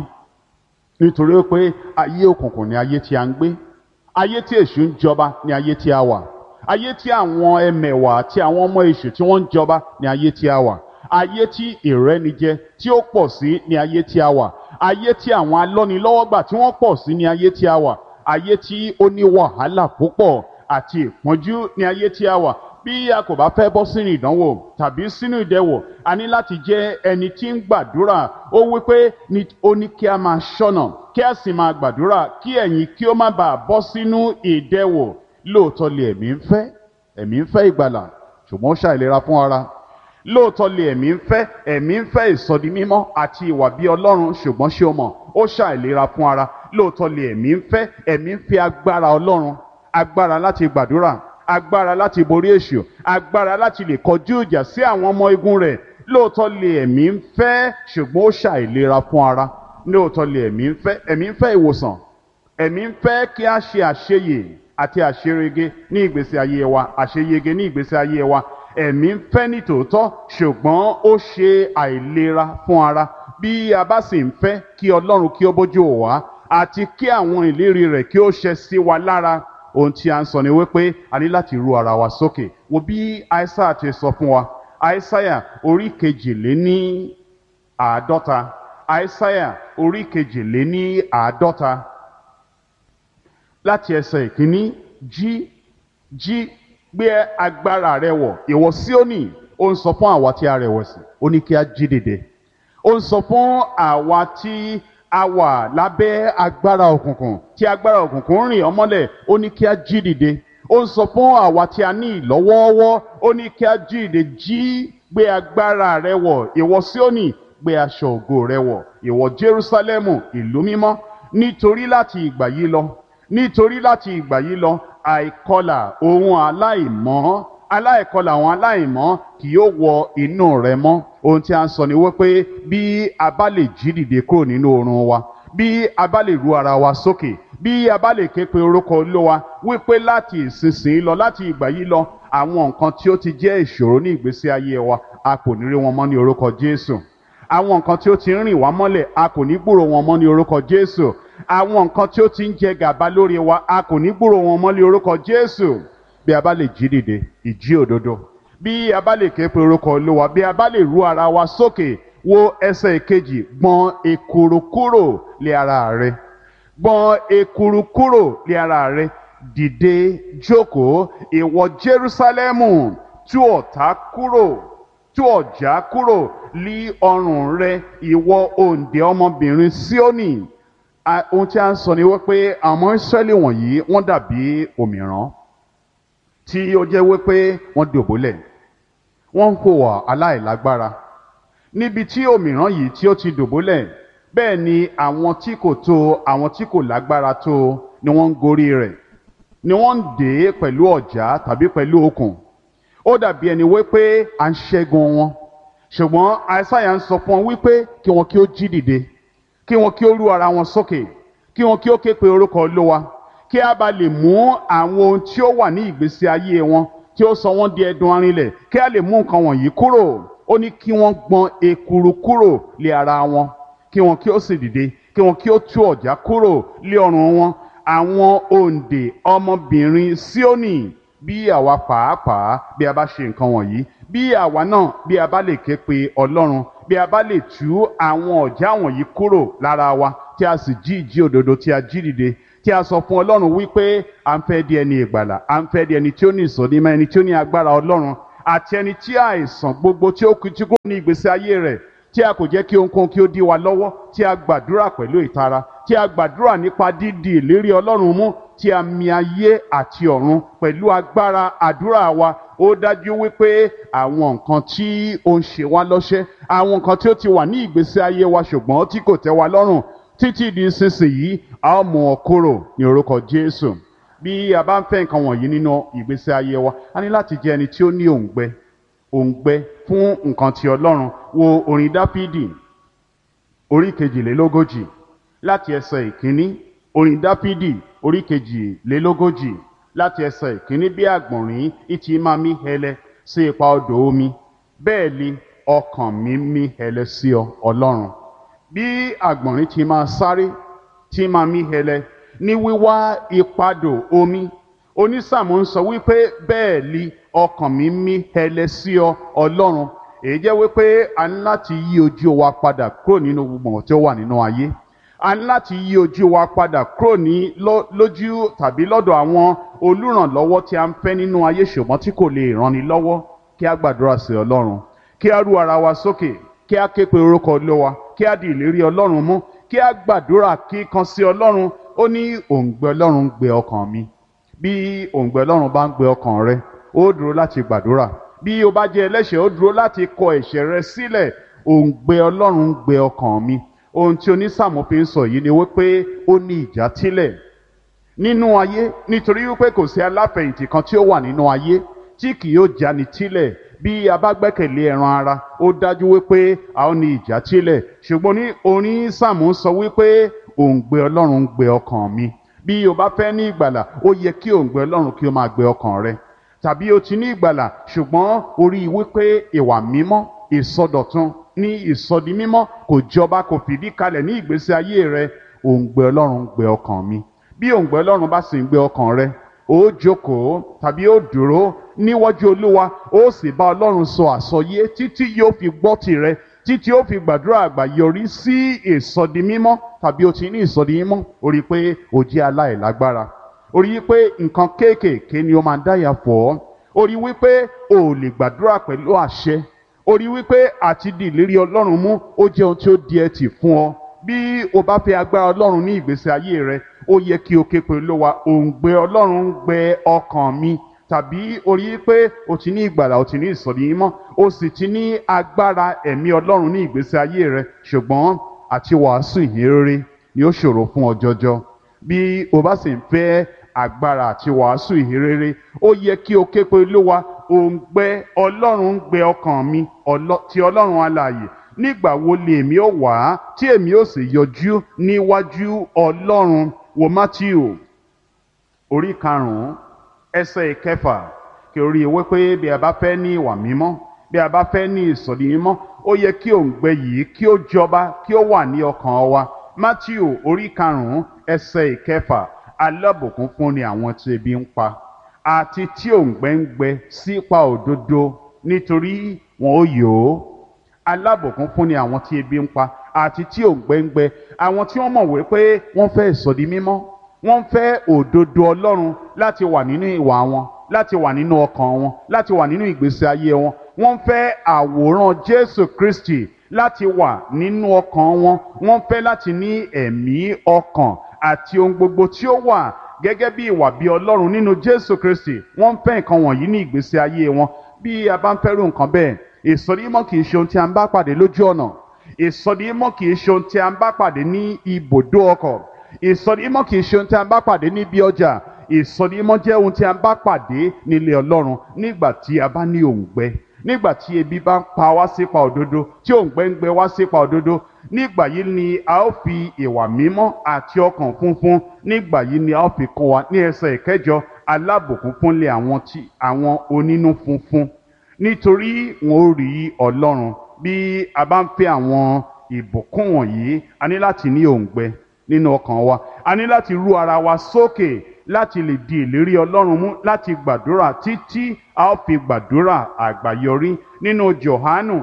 Speaker 1: nítorí pé ayé òkùnkùn ni ayé tí a ń gbé, ayé tí èṣù ń jọba ni ayé tí a wà, ayé tí àwọn ẹmẹ̀wà àti àwọn ọmọ èṣù tí wọ́n ń jọba ni ayé tí a wà, ayé tí ìrẹ́nijẹ tí ó pọ̀ sí ni ayé tí a wà, ayé tí àwọn alọ́nilọ́wọ́gbà tí wọ́n pọ̀ sí ni ayé tí a wà, ayé tí ó ní wàhálà púpọ̀ àti ìpọ́njú ni ayé tí a wà. Bí a kò bá fẹ́ bọ́ sínú ìdánwò tàbí sínú ìdẹwò, a ní láti jẹ́ ẹni tí ń gbàdúrà. Ó wí pé ó ní kí a máa ṣọ́nà kí a sì máa gbàdúrà kí ẹ̀yin kí ó má bàa bọ́ sínú ìdẹwò. Lóòótọ́ lè ẹ̀mí ń fẹ́ ẹ̀mí ń fẹ́ ìgbàlà, ṣùgbọ́n ó ṣàìlera fún ara. Lóòótọ́ lè ẹ̀mí ń fẹ́ ẹ̀mí ń fẹ́ ìsọdi mímọ́ àti ìwà bí Ọlọ́run, ṣùgbọ́n ṣé o mọ̀, ó ṣàìlera fún ara. Lóòótọ́ lè ẹ̀mí ń fẹ́ ẹ̀mí ń fẹ́ agbára Ọlọ́run, agbára láti gbàdúrà, agbára láti borí èṣù, agbára láti lè kọjú ìjà sí àwọn ọmọ igun rẹ̀. Lóòótọ́ lè ẹ̀mí ń fẹ́, ṣùgbọ́n ó ṣàìlera fún ara. Lóòótọ́ lè ẹ̀mí ń fẹ́ ẹ̀mí ń fẹ́ ìwòsàn, ẹ̀mí ń fẹ́ kí a ṣe àṣeyè àti àṣerege ní ìgbésí ayé wa, àṣeyege ní ìgbésí ayé wa. Ẹ̀mí ń fẹ́ ní tòótọ́, ṣùgbọ́n ó ṣe àìlera fún ara. Bí a bá sì ń fẹ́ kí Ọlọ́run kí ó bójú wò wá àti kí àwọn ìlérí rẹ̀ kí ó ṣẹ sí wa lára, ohun tí a ń sọ ni wípé a ní láti ru ara wa sókè. Wo bí Aísáyà ti sọ fún wa, Aísáyà orí kejìléní àádọ́ta, Aísáyà orí kejìléní àádọ́ta láti ẹsẹ̀ ìkíní. Jí jí gbé agbára rẹ wọ̀, ìwọ Síónì. Ó ń sọ fún àwa tí a rẹ̀wẹ̀sì, ó ní kí a jí dìde. Ó ń sọ fún àwa tí a wà lábẹ́ agbára òkùnkùn, tí agbára òkùnkùn rìn ọmọlẹ̀, ó ní kí a jí dìde. Ó ń sọ fún àwa tí a ní ìlọ́wọ́ọ́wọ́, ó ní kí a jí dìde. Jí gbé agbára rẹ wọ̀, ìwọ Síónì, gbé aṣọ ògo rẹ wọ̀, ìwọ Jerúsálẹ́mù ìlú mímọ́. Nítorí láti ìgbà yìí lọ, nítorí láti ìgbà yìí lọ, àìkọlà ohun aláìmọ́, aláìkọlà àwọn aláìmọ́ kì yóò wọ inú rẹ mọ́. Ohun tí a ń sọ ni wípé bí a bá lè jí dìde kúrò nínú oorun wa, bí a bá lè ru ara wa sókè, bí a bá lè ké pe orúkọ Olúwa, wípé láti ìsinsìnyí lọ, láti ìgbà yìí lọ, àwọn nǹkan tí ó ti jẹ́ ìṣòro ní ìgbésí ayé wa, a kò ní rí wọn mọ́ ní orúkọ Jésù. Àwọn nǹkan tí ó ti ń rìn wá mọ́lẹ̀, a kò ní gbúrò wọn mọ́ ní orúkọ Jésù. Àwọn nǹkan tí ó ti ń jẹ gàba lórí wa, a kò ní gbúrò wọn mọ́ ní orúkọ Jésù. Bí a bá lè jí dìde, ìjí òdodo, bí a bá lè ké pe orúkọ Olúwa, bí a bá lè ru ara wa sókè. Wo ẹsẹ̀ ìkejì. Gbọ̀n ekuru kúrò lé ara rẹ, gbọ̀n ekuru kúrò lé ara rẹ. Dìde jókòó, ìwọ Jerúsálẹ́mù, tú ọ̀tá kúrò, tú ọ̀já kúrò lí ọrùn rẹ, ìwọ òǹdè ọmọbìnrin Síónì. Ohun tí a ń sọ ni wípé àwọn Ísírẹ́lì wọ̀nyí wọ́n dàbí òmìrán tí ó jẹ́ wípé wọ́n dòbólẹ̀, wọ́n ń hùwà aláìlágbára. Níbi tí òmìrán yìí tí ó ti dòbólẹ̀, bẹ́ẹ̀ ni àwọn tí kò tó, àwọn tí kò lágbára tó ni wọ́n ń gorí rẹ̀, ni wọ́n ń dè é pẹ̀lú ọ̀já tàbí pẹ̀lú okùn. Ó dàbí ẹni wípé à ń ṣẹ́gun wọn, ṣùgbọ́n Aísáyà ń sọ fún wọn wípé kí wọn kí ó jí dìde, kí wọn kí ó rú ara wọn sókè, kí wọn kí ó ké pe orúkọ Olúwa, kí a bá lè mú àwọn ohun tí ó wà ní ìgbésí ayé wọn tí ó sọ wọ́n di ẹdun arinlẹ̀, kí a lè mú nǹkan wọ̀nyí kúrò. Ó ní kí wọ́n gbọ̀n ekuru kúrò lé ara wọn, kí wọn kí ó sì dìde, kí wọn kí ó tú ọ̀já kúrò lé ọrùn wọn. Àwọn òǹdè ọmọbìnrin Síónì, bí àwa pàápàá bí a bá ṣe nǹkan wọ̀nyí, bí àwa náà bí a bá lè ké pe Ọlọ́run, bí a bá lè tú àwọn ọ̀já wọ̀nyí kúrò lára wa, tí a sì jí ìjí òdodo, tí a jí dìde, tí a sọ fún Ọlọ́run wípé à ń fẹ́ di ẹni ìgbàlà, à ń fẹ́ di ẹni tí ó ní ìsọdimọ́, ẹni tí ó ní agbára Ọlọ́run, àti ẹni tí àìsàn gbogbo tí ó kú tí kò ní ìgbésí ayé rẹ̀, tí a kò jẹ́ kí ohunkóhun kí ó dí wa lọ́wọ́, tí a gbàdúrà pẹ̀lú ìtara, tí a gbàdúrà nípa dídi ìlérí Ọlọ́run mú, tí a mì ayé àti ọ̀run pẹ̀lú agbára àdúrà wa. Ó dájú wípé àwọn nǹkan tí ó ń ṣe wá lọ́ṣẹ́, àwọn nǹkan tí ó ti wà ní ìgbésí ayé wa ṣùgbọ́n tí kò tẹ́ wa lọ́rùn títí di ìsinsìnyí, a ó mú wọn kúrò ní orúkọ Jésù. Bí a bá ń fẹ́ nǹkan wọ̀nyí nínú ìgbésí ayé wa, a ní láti jẹ́ ẹni tí ó ní òǹgbẹ òǹgbẹ fún nǹkan ti Ọlọ́run. Wo orin Dáfídì orí kejìlélógójì láti ẹsẹ̀ ìkíní. Orin Dáfídì orí kejìlélógójì láti ẹsẹ̀ ìkíní. Bí àgbọ̀nrín ìtì máa mí hẹlẹ sí ipa odò omi, bẹ́ẹ̀ ni ọkàn mi mí hẹlẹ sí ọ Ọlọ́run. Bí àgbọ̀nrín ti máa sáré tí máa mí hẹlẹ ní wíwá ipadò omi, onísàmù ń sọ wípé bẹ́ẹ̀ ni ọkàn mi mí hẹlẹ sí ọ Ọlọ́run. Èyí jẹ́ wípé a ní láti yí ojú wa padà kúrò nínú gbogbo tí ó wà nínú ayé. A ní láti yí ojú wa padà kúrò ní lójú tàbí lọ́dọ̀ àwọn olùrànlọ́wọ́ tí a ń fẹ́ nínú ayé ṣùgbọ́n tí kò lè ràn ni lọ́wọ́. Kí a gbàdúrà sí Ọlọ́run, kí a rú ara wa sókè, kí a ké pe orúkọ Olúwa, kí a di ìlérí Ọlọ́run mú, kí a gbàdúrà kíkan sí Ọlọ́run. Ó ní òǹgbẹ Ọlọ́run ń gbẹ ọkàn mi. Bí òǹgbẹ Ọlọ́run bá ń gbẹ ọkàn rẹ, ó dúró láti gbàdúrà. Bí o bá jẹ́ ẹlẹ́ṣẹ̀, ó dúró láti kọ ẹ̀ṣẹ̀ rẹ sílẹ̀. Òǹgbẹ Ọlọ́run ń gbẹ ọkàn mi. Ohun tí onísàmù fi ń sọ yìí ni wípé ó ní ìjàtílẹ̀ nínú ayé, nítorí wípé kò sí aláfẹ̀yìntì kan tí ó wà nínú ayé tí kì yóò jáni tílẹ̀. Bí a bá gbẹ́kẹ̀lé ẹran ara, ó dájú wípé a ó ní ìjàtílẹ̀. Ṣùgbọ́n ní onísàmù sọ wípé òǹgbẹ Ọlọ́run ń gbẹ ọkàn mi. Bí o bá fẹ́ ní ìgbàlà, ó yẹ kí òǹgbẹ Ọlọ́run kí ó máa gbẹ ọkàn rẹ. Tàbí o ti ní ìgbàlà ṣùgbọ́n o rí wípé ìwà mímọ́, ìsọdọ̀tun ní ìsọdi mímọ́ kò jọba, kò fìdí kalẹ̀ ní ìgbésí ayé rẹ. Òǹgbẹ Ọlọ́run ń gbẹ ọkàn mi. Bí òǹgbẹ Ọlọ́run bá sì ń gbẹ ọkàn rẹ, ó jókòó tàbí ó dúró níwájú Olúwa, ó sì bá Ọlọ́run sọ àsọyé títí yóò fi gbọ́ tìrẹ, títí ó fi gbàdúrà àgbà yọrí sí ìsọdi mímọ́. Tàbí o ti ní ìsọdi mímọ́, o rí pé o jẹ́ aláìlágbára. O rí pé nǹkan kéékèèké ni ó máa ń dáyà fọ́ ọ́. O rí wípé o ò lè gbàdúrà pẹ̀lú àṣẹ. O rí wípé àti di ìlérí Ọlọ́run mú ó jẹ́ ohun tí ó di ẹtì fún ọ. Bí o bá fẹ́ agbára Ọlọ́run ní ìgbésí ayé rẹ, ó yẹ kí o ké pe Olúwa. Òǹgbẹ Ọlọ́run ń gbẹ ọkàn mi. Tàbí o rí pé o ti ní ìgbàlà, o ti ní ìsọdi mímọ́, o sì ti ní agbára ẹ̀mí Ọlọ́run ní ìgbésí ayé rẹ, ṣùgbọ́n àti wàásù ìhìnrere ni ó ṣòro fún ọ jọjọ. Bí o bá sì ń fẹ́ agbára àti wàásù ìhìnrere, ó yẹ kí o ké pe Olúwa. Òǹgbẹ Ọlọ́run ń gbẹ ọkàn mi ti Ọlọ́run alààyè. Nígbà wo lè èmi ó wá tí èmi ó sì yọjú níwájú Ọlọ́run? Wo Mátíù orí karùn-ún ẹsẹ̀ ìkẹfà, kí o rí i wípé bí a bá fẹ́ ní ìwà mímọ́, bí a bá fẹ́ ní ìsọdi mímọ́, ó yẹ kí òǹgbẹ yìí kí ó jọba, kí ó wà ní ọkàn wa. Mátíù orí karùn-ún ẹsẹ̀ ìkẹfà, alábùkún fún ni àwọn tí ebi ń pa àti tí òǹgbẹ ń gbẹ sípa òdodo, nítorí wọn ó yó. Alábùkún fún ni àwọn tí ebi ń pa àti tí òǹgbẹ ń gbẹ, àwọn tí wọ́n mọ̀ wípé wọ́n fẹ́ ìsọdi mímọ́, wọ́n fẹ́ òdodo Ọlọ́run láti wà nínú ìwà wọn, láti wà nínú ọkàn wọn, láti wà nínú ìgbésí ayé wọn. Wọ́n fẹ́ àwòrán Jésù Kristi láti wà nínú ọkàn wọn. Wọ́n fẹ́ láti ní ẹ̀mí ọkàn àti ohun gbogbo tí ó wà gẹ́gẹ́ bí ìwà bí Ọlọ́run nínú Jésù Kristi. Wọ́n fẹ́ nǹkan wọ̀nyí ní ìgbésí ayé wọn. Bí a bá ń fẹ́rù nǹkan bẹ́ẹ̀, ìsọdi mímọ́ kì í ṣe ohun tí a ń bá pàdé lójú ọ̀nà. Ìsọdi mímọ́ kì í ṣe ohun tí a ń bá pàdé ní ibùdó ọkọ̀. Ìsọdi mímọ́ kì í ṣe ohun tí a ń bá pàdé níbi ọjà. Ìsọdi mímọ́ jẹ́ ohun tí a ń bá pàdé nílé Ọlọ́run nígbà tí a bá ní òǹgbẹ, nígbà tí ebi bá ń pa wá sípa òdodo, tí òǹgbẹ ń gbẹ wá sípa òdodo. Nígbà yìí ni a ó fi ìwà mímọ́ àti ọkàn funfun, nígbà yìí ni a ó fi kọ́ wa ní ẹsẹ̀ ìkẹjọ, alábùkún fún lé àwọn tí àwọn onínú funfun, nítorí wọn ó rí Ọlọ́run. Bí a bá ń fẹ́ àwọn ìbùkún wọ̀nyí, a ní láti ní òǹgbẹ nínú ọkàn wa. A ní láti rú ara wa sókè láti lè di ìlérí Ọlọ́run mú, láti gbàdúrà títí a ó fi gbàdúrà àgbáyọrí. Nínú Jòhánù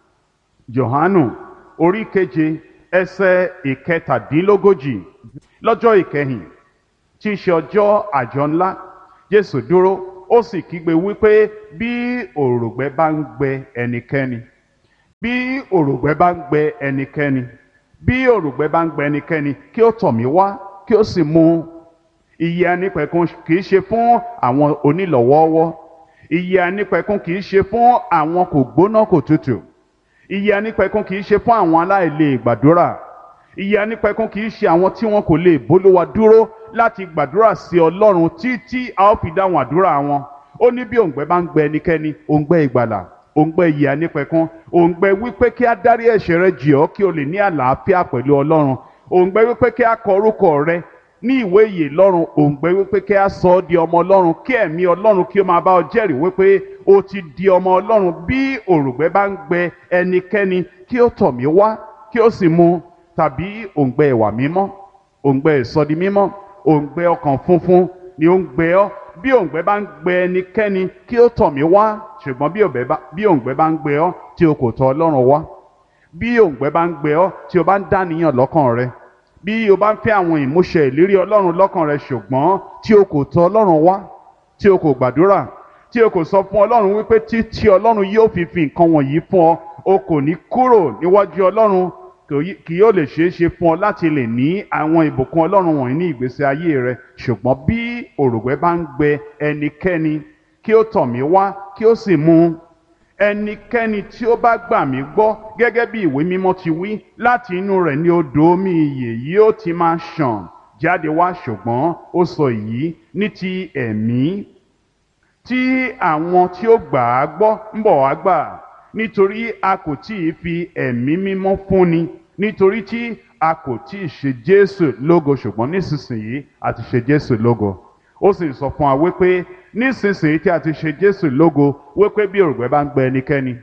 Speaker 1: Jòhánù orí keje ẹsẹ̀ ìkẹtàdínlógójì, lọ́jọ́ ìkẹyìn tí í ṣe ọjọ́ àjọ ńlá, Jésù dúró ó sì kígbe wípé bí òrùngbẹ bá ń gbẹ ẹnikẹ́ni bí òrùngbẹ bá ń gbẹ ẹnikẹ́ni bí òrùngbẹ bá ń gbẹ ẹnikẹ́ni kí ó tọ̀ mí wá kí ó sì mu. Ìyè anípẹ̀kun kì í ṣe fún àwọn onílọ̀wọ́ọ́wọ́, ìyè anípẹ̀kun kì í ṣe fún àwọn kò gbóná kò tutù, ìyè anípẹ̀kun kì í ṣe fún àwọn aláìlè gbàdúrà, ìyè anípẹ̀kun kì í ṣe àwọn tí wọn kò lè bólúwa dúró láti gbàdúrà sí Ọlọ́run títí a ó fi dáhùn àdúrà wọn. Ó ní bí òǹgbẹ bá ń gbẹ ẹnikẹ́ni, òǹgbẹ ìgbàlà, òǹgbẹ ìyè anípẹ̀kun, òǹgbẹ wípé kí á dárí ẹ̀ṣẹ̀ rẹ jì ọ́ kí o lè ní àlàáfíà pẹ̀lú Ọlọ́run, òǹgbẹ wípé kí á kọ orúkọ rẹ ní ìwé ìyè lọ́run, òǹgbẹ wípé kí á sọ ọ́ di ọmọ Ọlọ́run, kí ẹ̀mí Ọlọ́run kí ó máa bá ọ jẹ́rìí wípé o ti di ọmọ Ọlọ́run. Bí òrùngbẹ bá ń gbẹ ẹnikẹ́ni kí ó tọ̀ mí wá kí ó sì mu. Tàbí òǹgbẹ ìwà mímọ́, òǹgbẹ ìsọdi mímọ́, òǹgbẹ ọkàn funfun ni ó ń gbẹ ọ́. Bí òǹgbẹ bá ń gbẹ ẹnikẹ́ni kí ó tọ̀ mí wá. Ṣùgbọ́n bí òǹgbẹ bá ń gbẹ ọ́ tí o kò tọ̀ Ọlọ́run wá, bí òǹgbẹ bá ń gbẹ ọ́ tí o bá ń dàníyàn lọ́kàn rẹ, bí o bá ń fẹ́ àwọn ìmúṣẹ ìlérí Ọlọ́run lọ́kàn rẹ ṣùgbọ́n tí o kò tọ̀ Ọlọ́run wá, tí o kò gbàdúrà, tí o kò sọ fún Ọlọ́run wípé títí Ọlọ́run yóò fi fi nǹkan wọ̀nyí fún ọ, o kò ní kúrò níwájú Ọlọ́run, kì yóò lè ṣeé ṣe fún ọ láti lè ní àwọn ìbùkún Ọlọ́run wọ̀nyí ní ìgbésí ayé rẹ. Ṣùgbọ́n bí òrùngbẹ bá ń gbẹ ẹnikẹ́ni kí ó tọ̀ mí wá kí ó sì mu. Ẹnikẹ́ni tí ó bá gbà mí gbọ́ gẹ́gẹ́ bí ìwé mímọ́ ti wí, láti inú rẹ̀ ni odò omi ìyè yóò ti máa ṣàn jáde wá. Ṣùgbọ́n ó sọ èyí ní ti ẹ̀mí tí àwọn tí ó gbà á gbọ́ ń bọ̀ wá gbà, nítorí a kò tí ì fi ẹ̀mí mímọ́ fúnni, nítorí tí a kò tí ì ṣe Jésù lógo. Ṣùgbọ́n nísinsìnyí a ti ṣe Jésù lógo. Ó sì sọ fún wa wípé nísinsìnyí tí a ti ṣe Jésù lógo, wípé bí òrùngbẹ bá ń gbẹ ẹnikẹ́ni,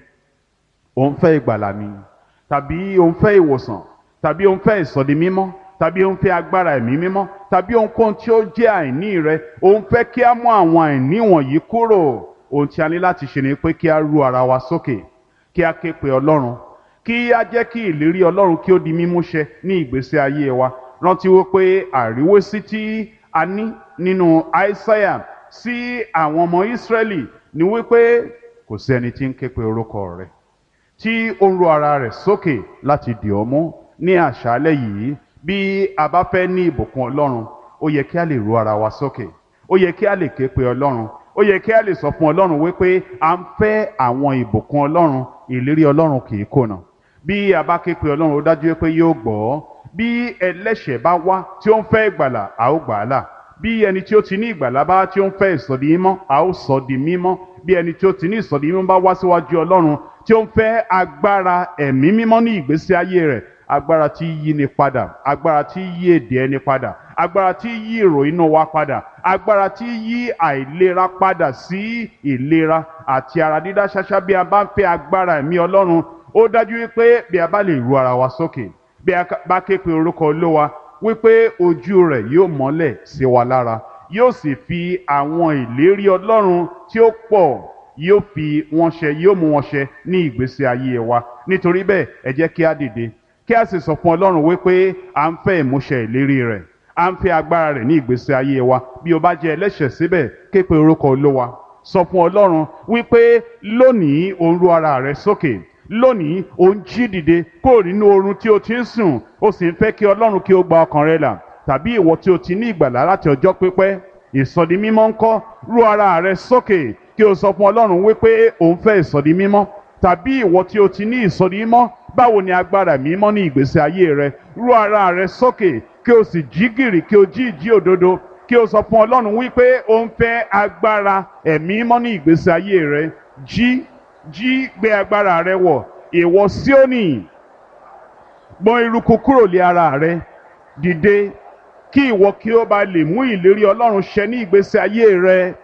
Speaker 1: òun fẹ́ ìgbàlà ni, tàbí òun fẹ́ ìwòsàn, tàbí òun fẹ́ ìsọdi mímọ́, tàbí òun fẹ́ agbára ẹ̀mí mímọ́, tàbí ohunkóhun tí ó jẹ́ àìní rẹ, òun fẹ́ kí á mú àwọn àìní wọ̀nyí kúrò. Ohun tí a ní láti ṣe ni pé kí á ru ara wa sókè, kí á ké pe Ọlọ́run, kí á jẹ́ kí ìlérí Ọlọ́run kí ó di mímúṣẹ ní ìgbésí ayé wa. Rántí wípé àríwésí tí a ní nínú Aísáyà sí àwọn ọmọ Ísírẹ́lì ni wípé kò sí ẹni tí ń ké pe orúkọ rẹ̀, tí ó ń ru ara rẹ̀ sókè láti dì ọ́ mú. Ní àṣálẹ́ yìí, bí a bá fẹ́ ní ìbùkún Ọlọ́run, ó yẹ kí a lè ru ara wa sókè, ó yẹ kí a lè ké pe Ọlọ́run, ó yẹ kí a lè sọ fún Ọlọ́run wípé à ń fẹ́ àwọn ìbùkún Ọlọ́run. Ìlérí Ọlọ́run kì í kùnà. Bí a bá ké pe Ọlọ́run, ó dájú pé yóò gbọ́. Bí ẹlẹ́ṣẹ̀ bá wá tí ó ń fẹ́ ìgbàlà, a ó gbà á là. Bí ẹni tí ó ti ní ìgbàlà bá tí ó ń fẹ́ ìsọdi mímọ́, a ó sọ di mímọ́. Bí ẹni tí ó ti ní ìsọdi mímọ́ bá wá síwájú Ọlọ́run tí ó ń fẹ́ agbára ẹ̀mí mímọ́ ní ìgbésí ayé rẹ̀, agbára tí yí ni padà, agbára tí yí èdè ẹni padà, agbára tí yí èrò inú wa padà, agbára tí yí àìlera padà sí ìlera àti ara dídá ṣáṣá. Bí a bá ń fẹ́ agbára ẹ̀mí Ọlọ́run, ó dájú wípé bí a bá lè ru ara wa sókè, bí a bá ké pe orúkọ Olúwa, wípé ojú rẹ̀ yóò mọ́lẹ̀ sí wa lára, yóò sì fi àwọn ìlérí Ọlọ́run tí ó pọ̀ yóò fi wọn ṣẹ, yóò mú wọn ṣẹ ní ìgbésí ayé wa. Nítorí bẹ́ẹ̀, ẹ jẹ́ kí á dìde, kí a sì sọ fún Ọlọ́run wípé à ń fẹ́ ìmúṣẹ ìlérí rẹ̀, à ń fẹ́ agbára rẹ̀ ní ìgbésí ayé wa. Bí o bá jẹ́ ẹlẹ́ṣẹ̀ síbẹ̀, ké pe orúkọ Olúwa, sọ fún Ọlọ́run wípé lónìí o ń ru ara rẹ sókè, lónìí o ń jí dìde kúrò nínú oorun tí o ti ń sùn, o sì ń fẹ́ kí Ọlọ́run kí ó gba ọkàn rẹ là. Tàbí ìwọ tí o ti ní ìgbàlà láti ọjọ́ pípẹ́, ìsọdi mímọ́ ńkọ́? Ru ara rẹ sókè kí o sọ fún Ọlọ́run wípé o ń fẹ́ ìsọdi mímọ́. Tàbí ìwọ tí o ti ní ìsọdi mímọ́, báwo ni agbára mímọ́ ní ìgbésí ayé rẹ? Ru ara rẹ sókè kí o sì jí gìrì, kí o jí ìjí òdodo, kí o sọ fún Ọlọ́run wípé o ń fẹ́ agbára ẹ̀mí mímọ́ ní ìgbésí ayé rẹ. Jí jí gbé agbára rẹ wọ̀, ìwọ Síónì, gbọ̀n eruku kúrò lé ara rẹ, dìde kí ìwọ kí o bá lè mú ìlérí Ọlọ́run ṣẹ ní ìgbésí ayé rẹ.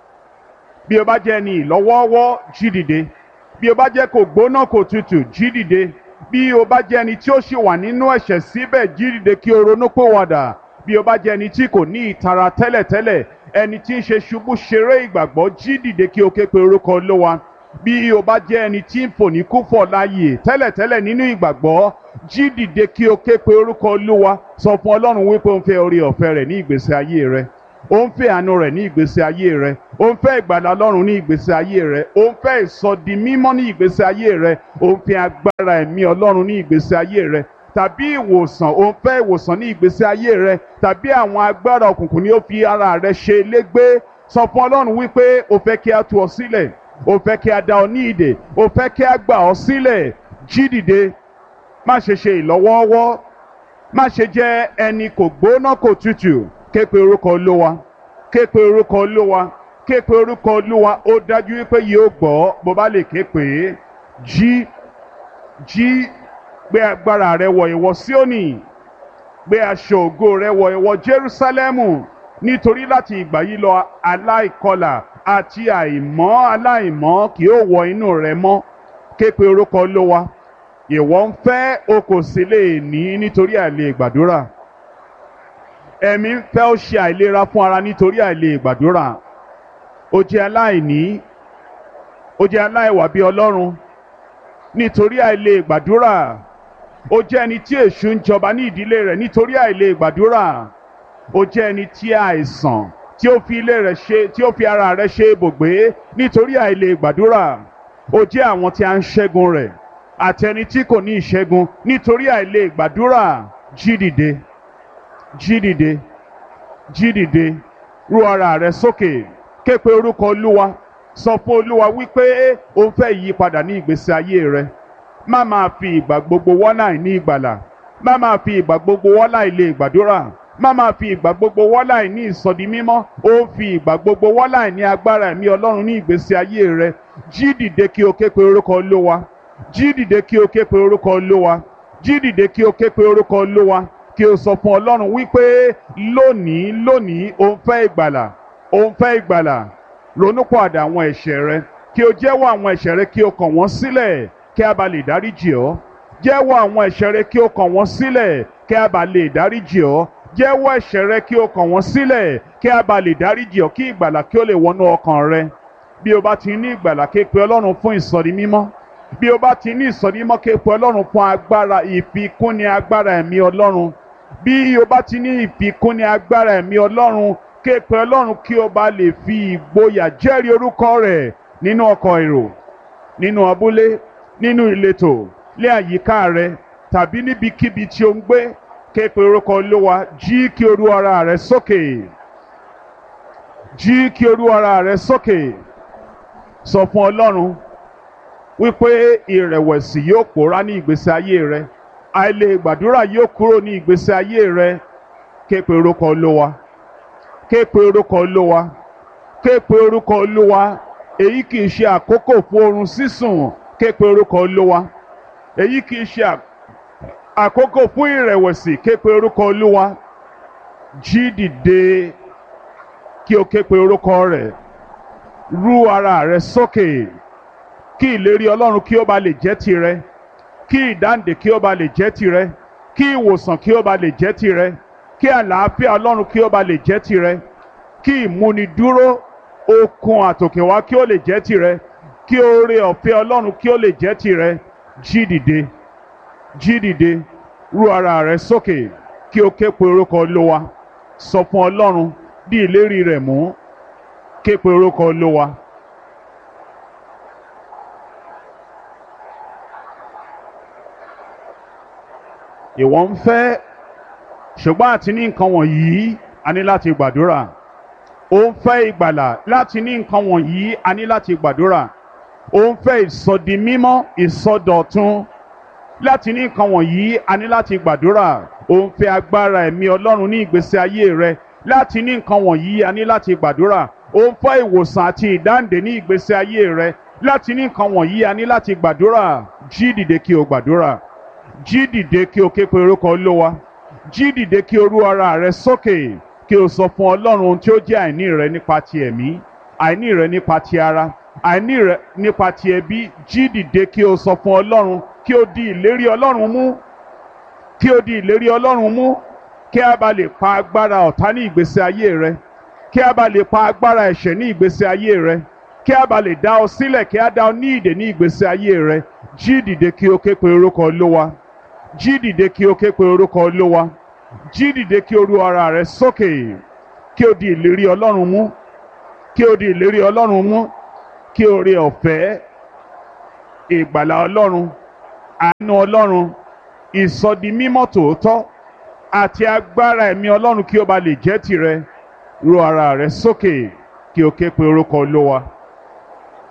Speaker 1: Bí o bá jẹ́ ẹni ìlọ́wọ́ọ́wọ́, jí dìde. Bí o bá jẹ́ kò gbóná kò tutù, jí dìde. Bí o bá jẹ́ ẹni tí ó ṣì wà nínú ẹ̀ṣẹ̀ síbẹ̀, jí dìde kí o ronúpìwàdà. Bí o bá jẹ́ ẹni tí kò ní ìtara tẹ́lẹ̀tẹ́lẹ̀, ẹni tí ń ṣe ṣubú ṣeré ìgbàgbọ́, jí dìde kí o ké pe orúkọ Olúwa. Bí o bá jẹ́ ẹni tí ń fò ní kúfọ̀ láàyè tẹ́lẹ̀tẹ́lẹ̀ nínú ìgbàgbọ́, jí dìde kí o ké pe orúkọ Olúwa. Sọ fún Ọlọ́run wípé ó ń fẹ́ oore ọ̀fẹ́ rẹ̀ ní ìgbésí ayé rẹ, ó ń fẹ́ àánú rẹ̀ ní ìgbésí ayé rẹ, ó ń fẹ́ ìgbàlà Ọlọ́run ní ìgbésí ayé rẹ, ó ń fẹ́ ìsọdi mímọ́ ní ìgbésí ayé rẹ, ó ń fẹ́ agbára ẹ̀mí Ọlọ́run ní ìgbésí ayé rẹ, tàbí ìwòsàn, ó ń fẹ́ ìwòsàn ní ìgbésí ayé rẹ, tàbí àwọn agbára òkùnkùn ni ó fi ara rẹ ṣe légbé. Sọ fún Ọlọ́run wípé ó fẹ́ kí a tú ọ sílẹ̀, ó fẹ́ kí a dá ọ ní ìdè, ó fẹ́ kí a gbà ọ sílẹ̀. Jí dìde, má ṣe ṣe ìlọ́wọ́ọ́wọ́, má ṣe jẹ́ ẹni kò gbóná kò tutù. Ké pe orúkọ Olúwa, ké pe orúkọ Olúwa, ké pe orúkọ Olúwa. Ó dájú wípé yóò gbọ́ bó bá lè ké pè é. Jí jí gbé agbára rẹ wọ̀ ìwọ Síónì, gbé aṣọ ògo rẹ wọ̀ ìwọ Jerúsálẹ́mù, nítorí láti ìgbà yìí lọ aláìkọlà àti àìmọ́ aláìmọ́ kì yóò wọ inú rẹ mọ́. Ké pe orúkọ Olúwa. Ìwọ ń fẹ́ o kò sì lè ní nítorí àìlè gbàdúrà. Ẹ̀mí ń fẹ́ ó ṣe àìlera fún ara nítorí àìlè gbàdúrà. Ó jẹ́ aláìní, ó jẹ́ aláìwà bí Ọlọ́run nítorí àìlè gbàdúrà. Ó jẹ́ ẹni tí èṣù ń jọba ní ìdílé rẹ̀ nítorí àìlè gbàdúrà. Ó jẹ́ ẹni tí àìsàn tí ó fi ilé rẹ̀ ṣe, tí ó fi ara rẹ̀ ṣe ibùgbé nítorí àìlè gbàdúrà. Ó jẹ́ àwọn tí a ń ṣẹ́gun rẹ̀ àti ẹni tí kò ní ìṣẹ́gun nítorí àìlè gbàdúrà. Jí dìde, jí dìde, jí dìde, rú ara rẹ sókè, ké pe orúkọ Olúwa. Sọ fún Olúwa wípé ó ń fẹ́ ìyípadà ní ìgbésí ayé rẹ. Má máa fi ìgbà gbogbo wọ́láì ní ìgbàlà, má máa fi ìgbà gbogbo wọ́láì lè gbàdúrà, má máa fi ìgbà gbogbo wọ́láì ní ìsọdi mímọ́. Ó ń fi ìgbà gbogbo wọ́láì ní agbára ẹ̀mí Ọlọ́run ní ìgbésí ayé rẹ. Jí dìde kí o ké pe orúkọ Olúwa, jí dìde kí o ké pe orúkọ Olúwa, jí dìde kí o ké pe orúkọ Olúwa. Kí o sọ fún Ọlọ́run wípé lónìí lónìí ó ń fẹ́ ìgbàlà, ó ń fẹ́ ìgbàlà. Ronúpìwàdà àwọn ẹ̀ṣẹ̀ rẹ, kí o jẹ́wọ́ àwọn ẹ̀ṣẹ̀ rẹ, kí o kàn wọ́n sílẹ̀ kí a bá lè dáríjì ọ́. Jẹ́wọ́ àwọn ẹ̀ṣẹ̀ rẹ kí o kàn wọ́n sílẹ̀ kí a bá lè dáríjì ọ́. Jẹ́wọ́ ẹ̀ṣẹ̀ rẹ kí o kàn wọ́n sílẹ̀ kí a bá lè dáríjì ọ́, kí ìgbàlà kí ó lè wọnú ọkàn rẹ. Bí o bá ti ní ìgbàlà, ké pe Ọlọ́run fún ìsọdi mímọ́. Bí o bá ti ní ìsọdi mímọ́, ké pe Ọlọ́run fún agbára ìfikúnni agbára ẹ̀mí Ọlọ́run. Bí o bá ti ní ìfikúnni agbára ẹ̀mí Ọlọ́run, ké pe Ọlọ́run kí o bá lè fi ìgboyà jẹ́rìí orúkọ rẹ̀ nínú ọkọ̀ èrò, nínú abúlé, nínú ìletò, lé àyíká rẹ tàbí níbikíbi tí o ń gbé. Ké pe orúkọ Olúwa. Jí kí o rú ara rẹ sókè, jí kí o rú ara rẹ sókè. Sọ fún Ọlọ́run wípé ìrẹ̀wẹ̀sì yóò pòórá ní ìgbésí ayé rẹ, àìlè gbàdúrà yóò kúrò ní ìgbésí ayé rẹ. Ké pe orúkọ Olúwa, ké pe orúkọ Olúwa, ké pe orúkọ Olúwa. Èyí kì í ṣe àkókò fún oorun sísùn. Ké pe orúkọ Olúwa. Èyí kì í ṣe àkókò fún ìrẹ̀wẹ̀sì. Ké pe orúkọ Olúwa. Jí dìde kí o ké pe orúkọ rẹ̀. Rú ara rẹ sókè kí ìlérí Ọlọ́run kí ó bá lè jẹ́ tirẹ̀, kí ìdáǹdè kí ó bá lè jẹ́ tirẹ̀, kí ìwòsàn kí ó bá lè jẹ́ tirẹ̀, kí àlàáfíà Ọlọ́run kí ó bá lè jẹ́ tirẹ̀, kí ìmúnidúró okun àtòkèwá kí ó lè jẹ́ tirẹ̀, kí oore ọ̀fẹ́ Ọlọ́run kí ó lè jẹ́ tirẹ̀. Jí dìde, jí dìde, rú ara rẹ sókè kí o ké pe orúkọ Olúwa. Sọ fún Ọlọ́run, dí ìlérí rẹ̀ mú. Ké pe orúkọ Olúwa. Ìwọ ń fẹ́, ṣùgbọ́n àti ní nǹkan wọ̀nyí a ní láti gbàdúrà. Ó ń fẹ́ ìgbàlà, láti ní nǹkan wọ̀nyí a ní láti gbàdúrà. Ó ń fẹ́ ìsọdi mímọ́, ìsọdọ̀tun, láti ní nǹkan wọ̀nyí a ní láti gbàdúrà. Ó ń fẹ́ agbára ẹ̀mí Ọlọ́run ní ìgbésí ayé rẹ, láti ní nǹkan wọ̀nyí a ní láti gbàdúrà. Ó ń fẹ́ ìwòsàn àti ìdáǹdè ní ìgbésí ayé rẹ, láti ní nǹkan wọ̀nyí a ní láti gbàdúrà. Jí dìde kí o gbàdúrà. Jí dìde kí o ké pe orúkọ Olúwa. Jí dìde kí o rú ara rẹ sókè kí o sọ fún Ọlọ́run ohun tí ó jẹ́ àìní rẹ nípa ti ẹ̀mí, àìní rẹ nípa ti ara, àìní rẹ nípa ti ẹbí. Jí dìde kí o sọ fún Ọlọ́run, kí o di ìlérí Ọlọ́run mú, kí o di ìlérí Ọlọ́run mú, kí a bá lè pa agbára ọ̀tá ní ìgbésí ayé rẹ, kí a bá lè pa agbára ẹ̀ṣẹ̀ ní ìgbésí ayé rẹ, kí a bá lè dá ọ sílẹ̀, kí a dá ọ ní ìdè ní ìgbésí ayé rẹ. Jí dìde kí o ké pe orúkọ Olúwa. jí dìde kí o ké pe orúkọ Olúwa, jí dìde kí o ru ara rẹ sókè, kí o di ìlérí Ọlọ́run mú, kí o di ìlérí Ọlọ́run mú, kí o rí ọ̀fẹ́, ìgbàlà Ọlọ́run, àánú Ọlọ́run, ìsọdi mímọ́ tòótọ́ àti agbára ẹ̀mí Ọlọ́run kí ó ba lè jẹ́ tìrẹ. Ru ara rẹ sókè kí o ké pe orúkọ Olúwa.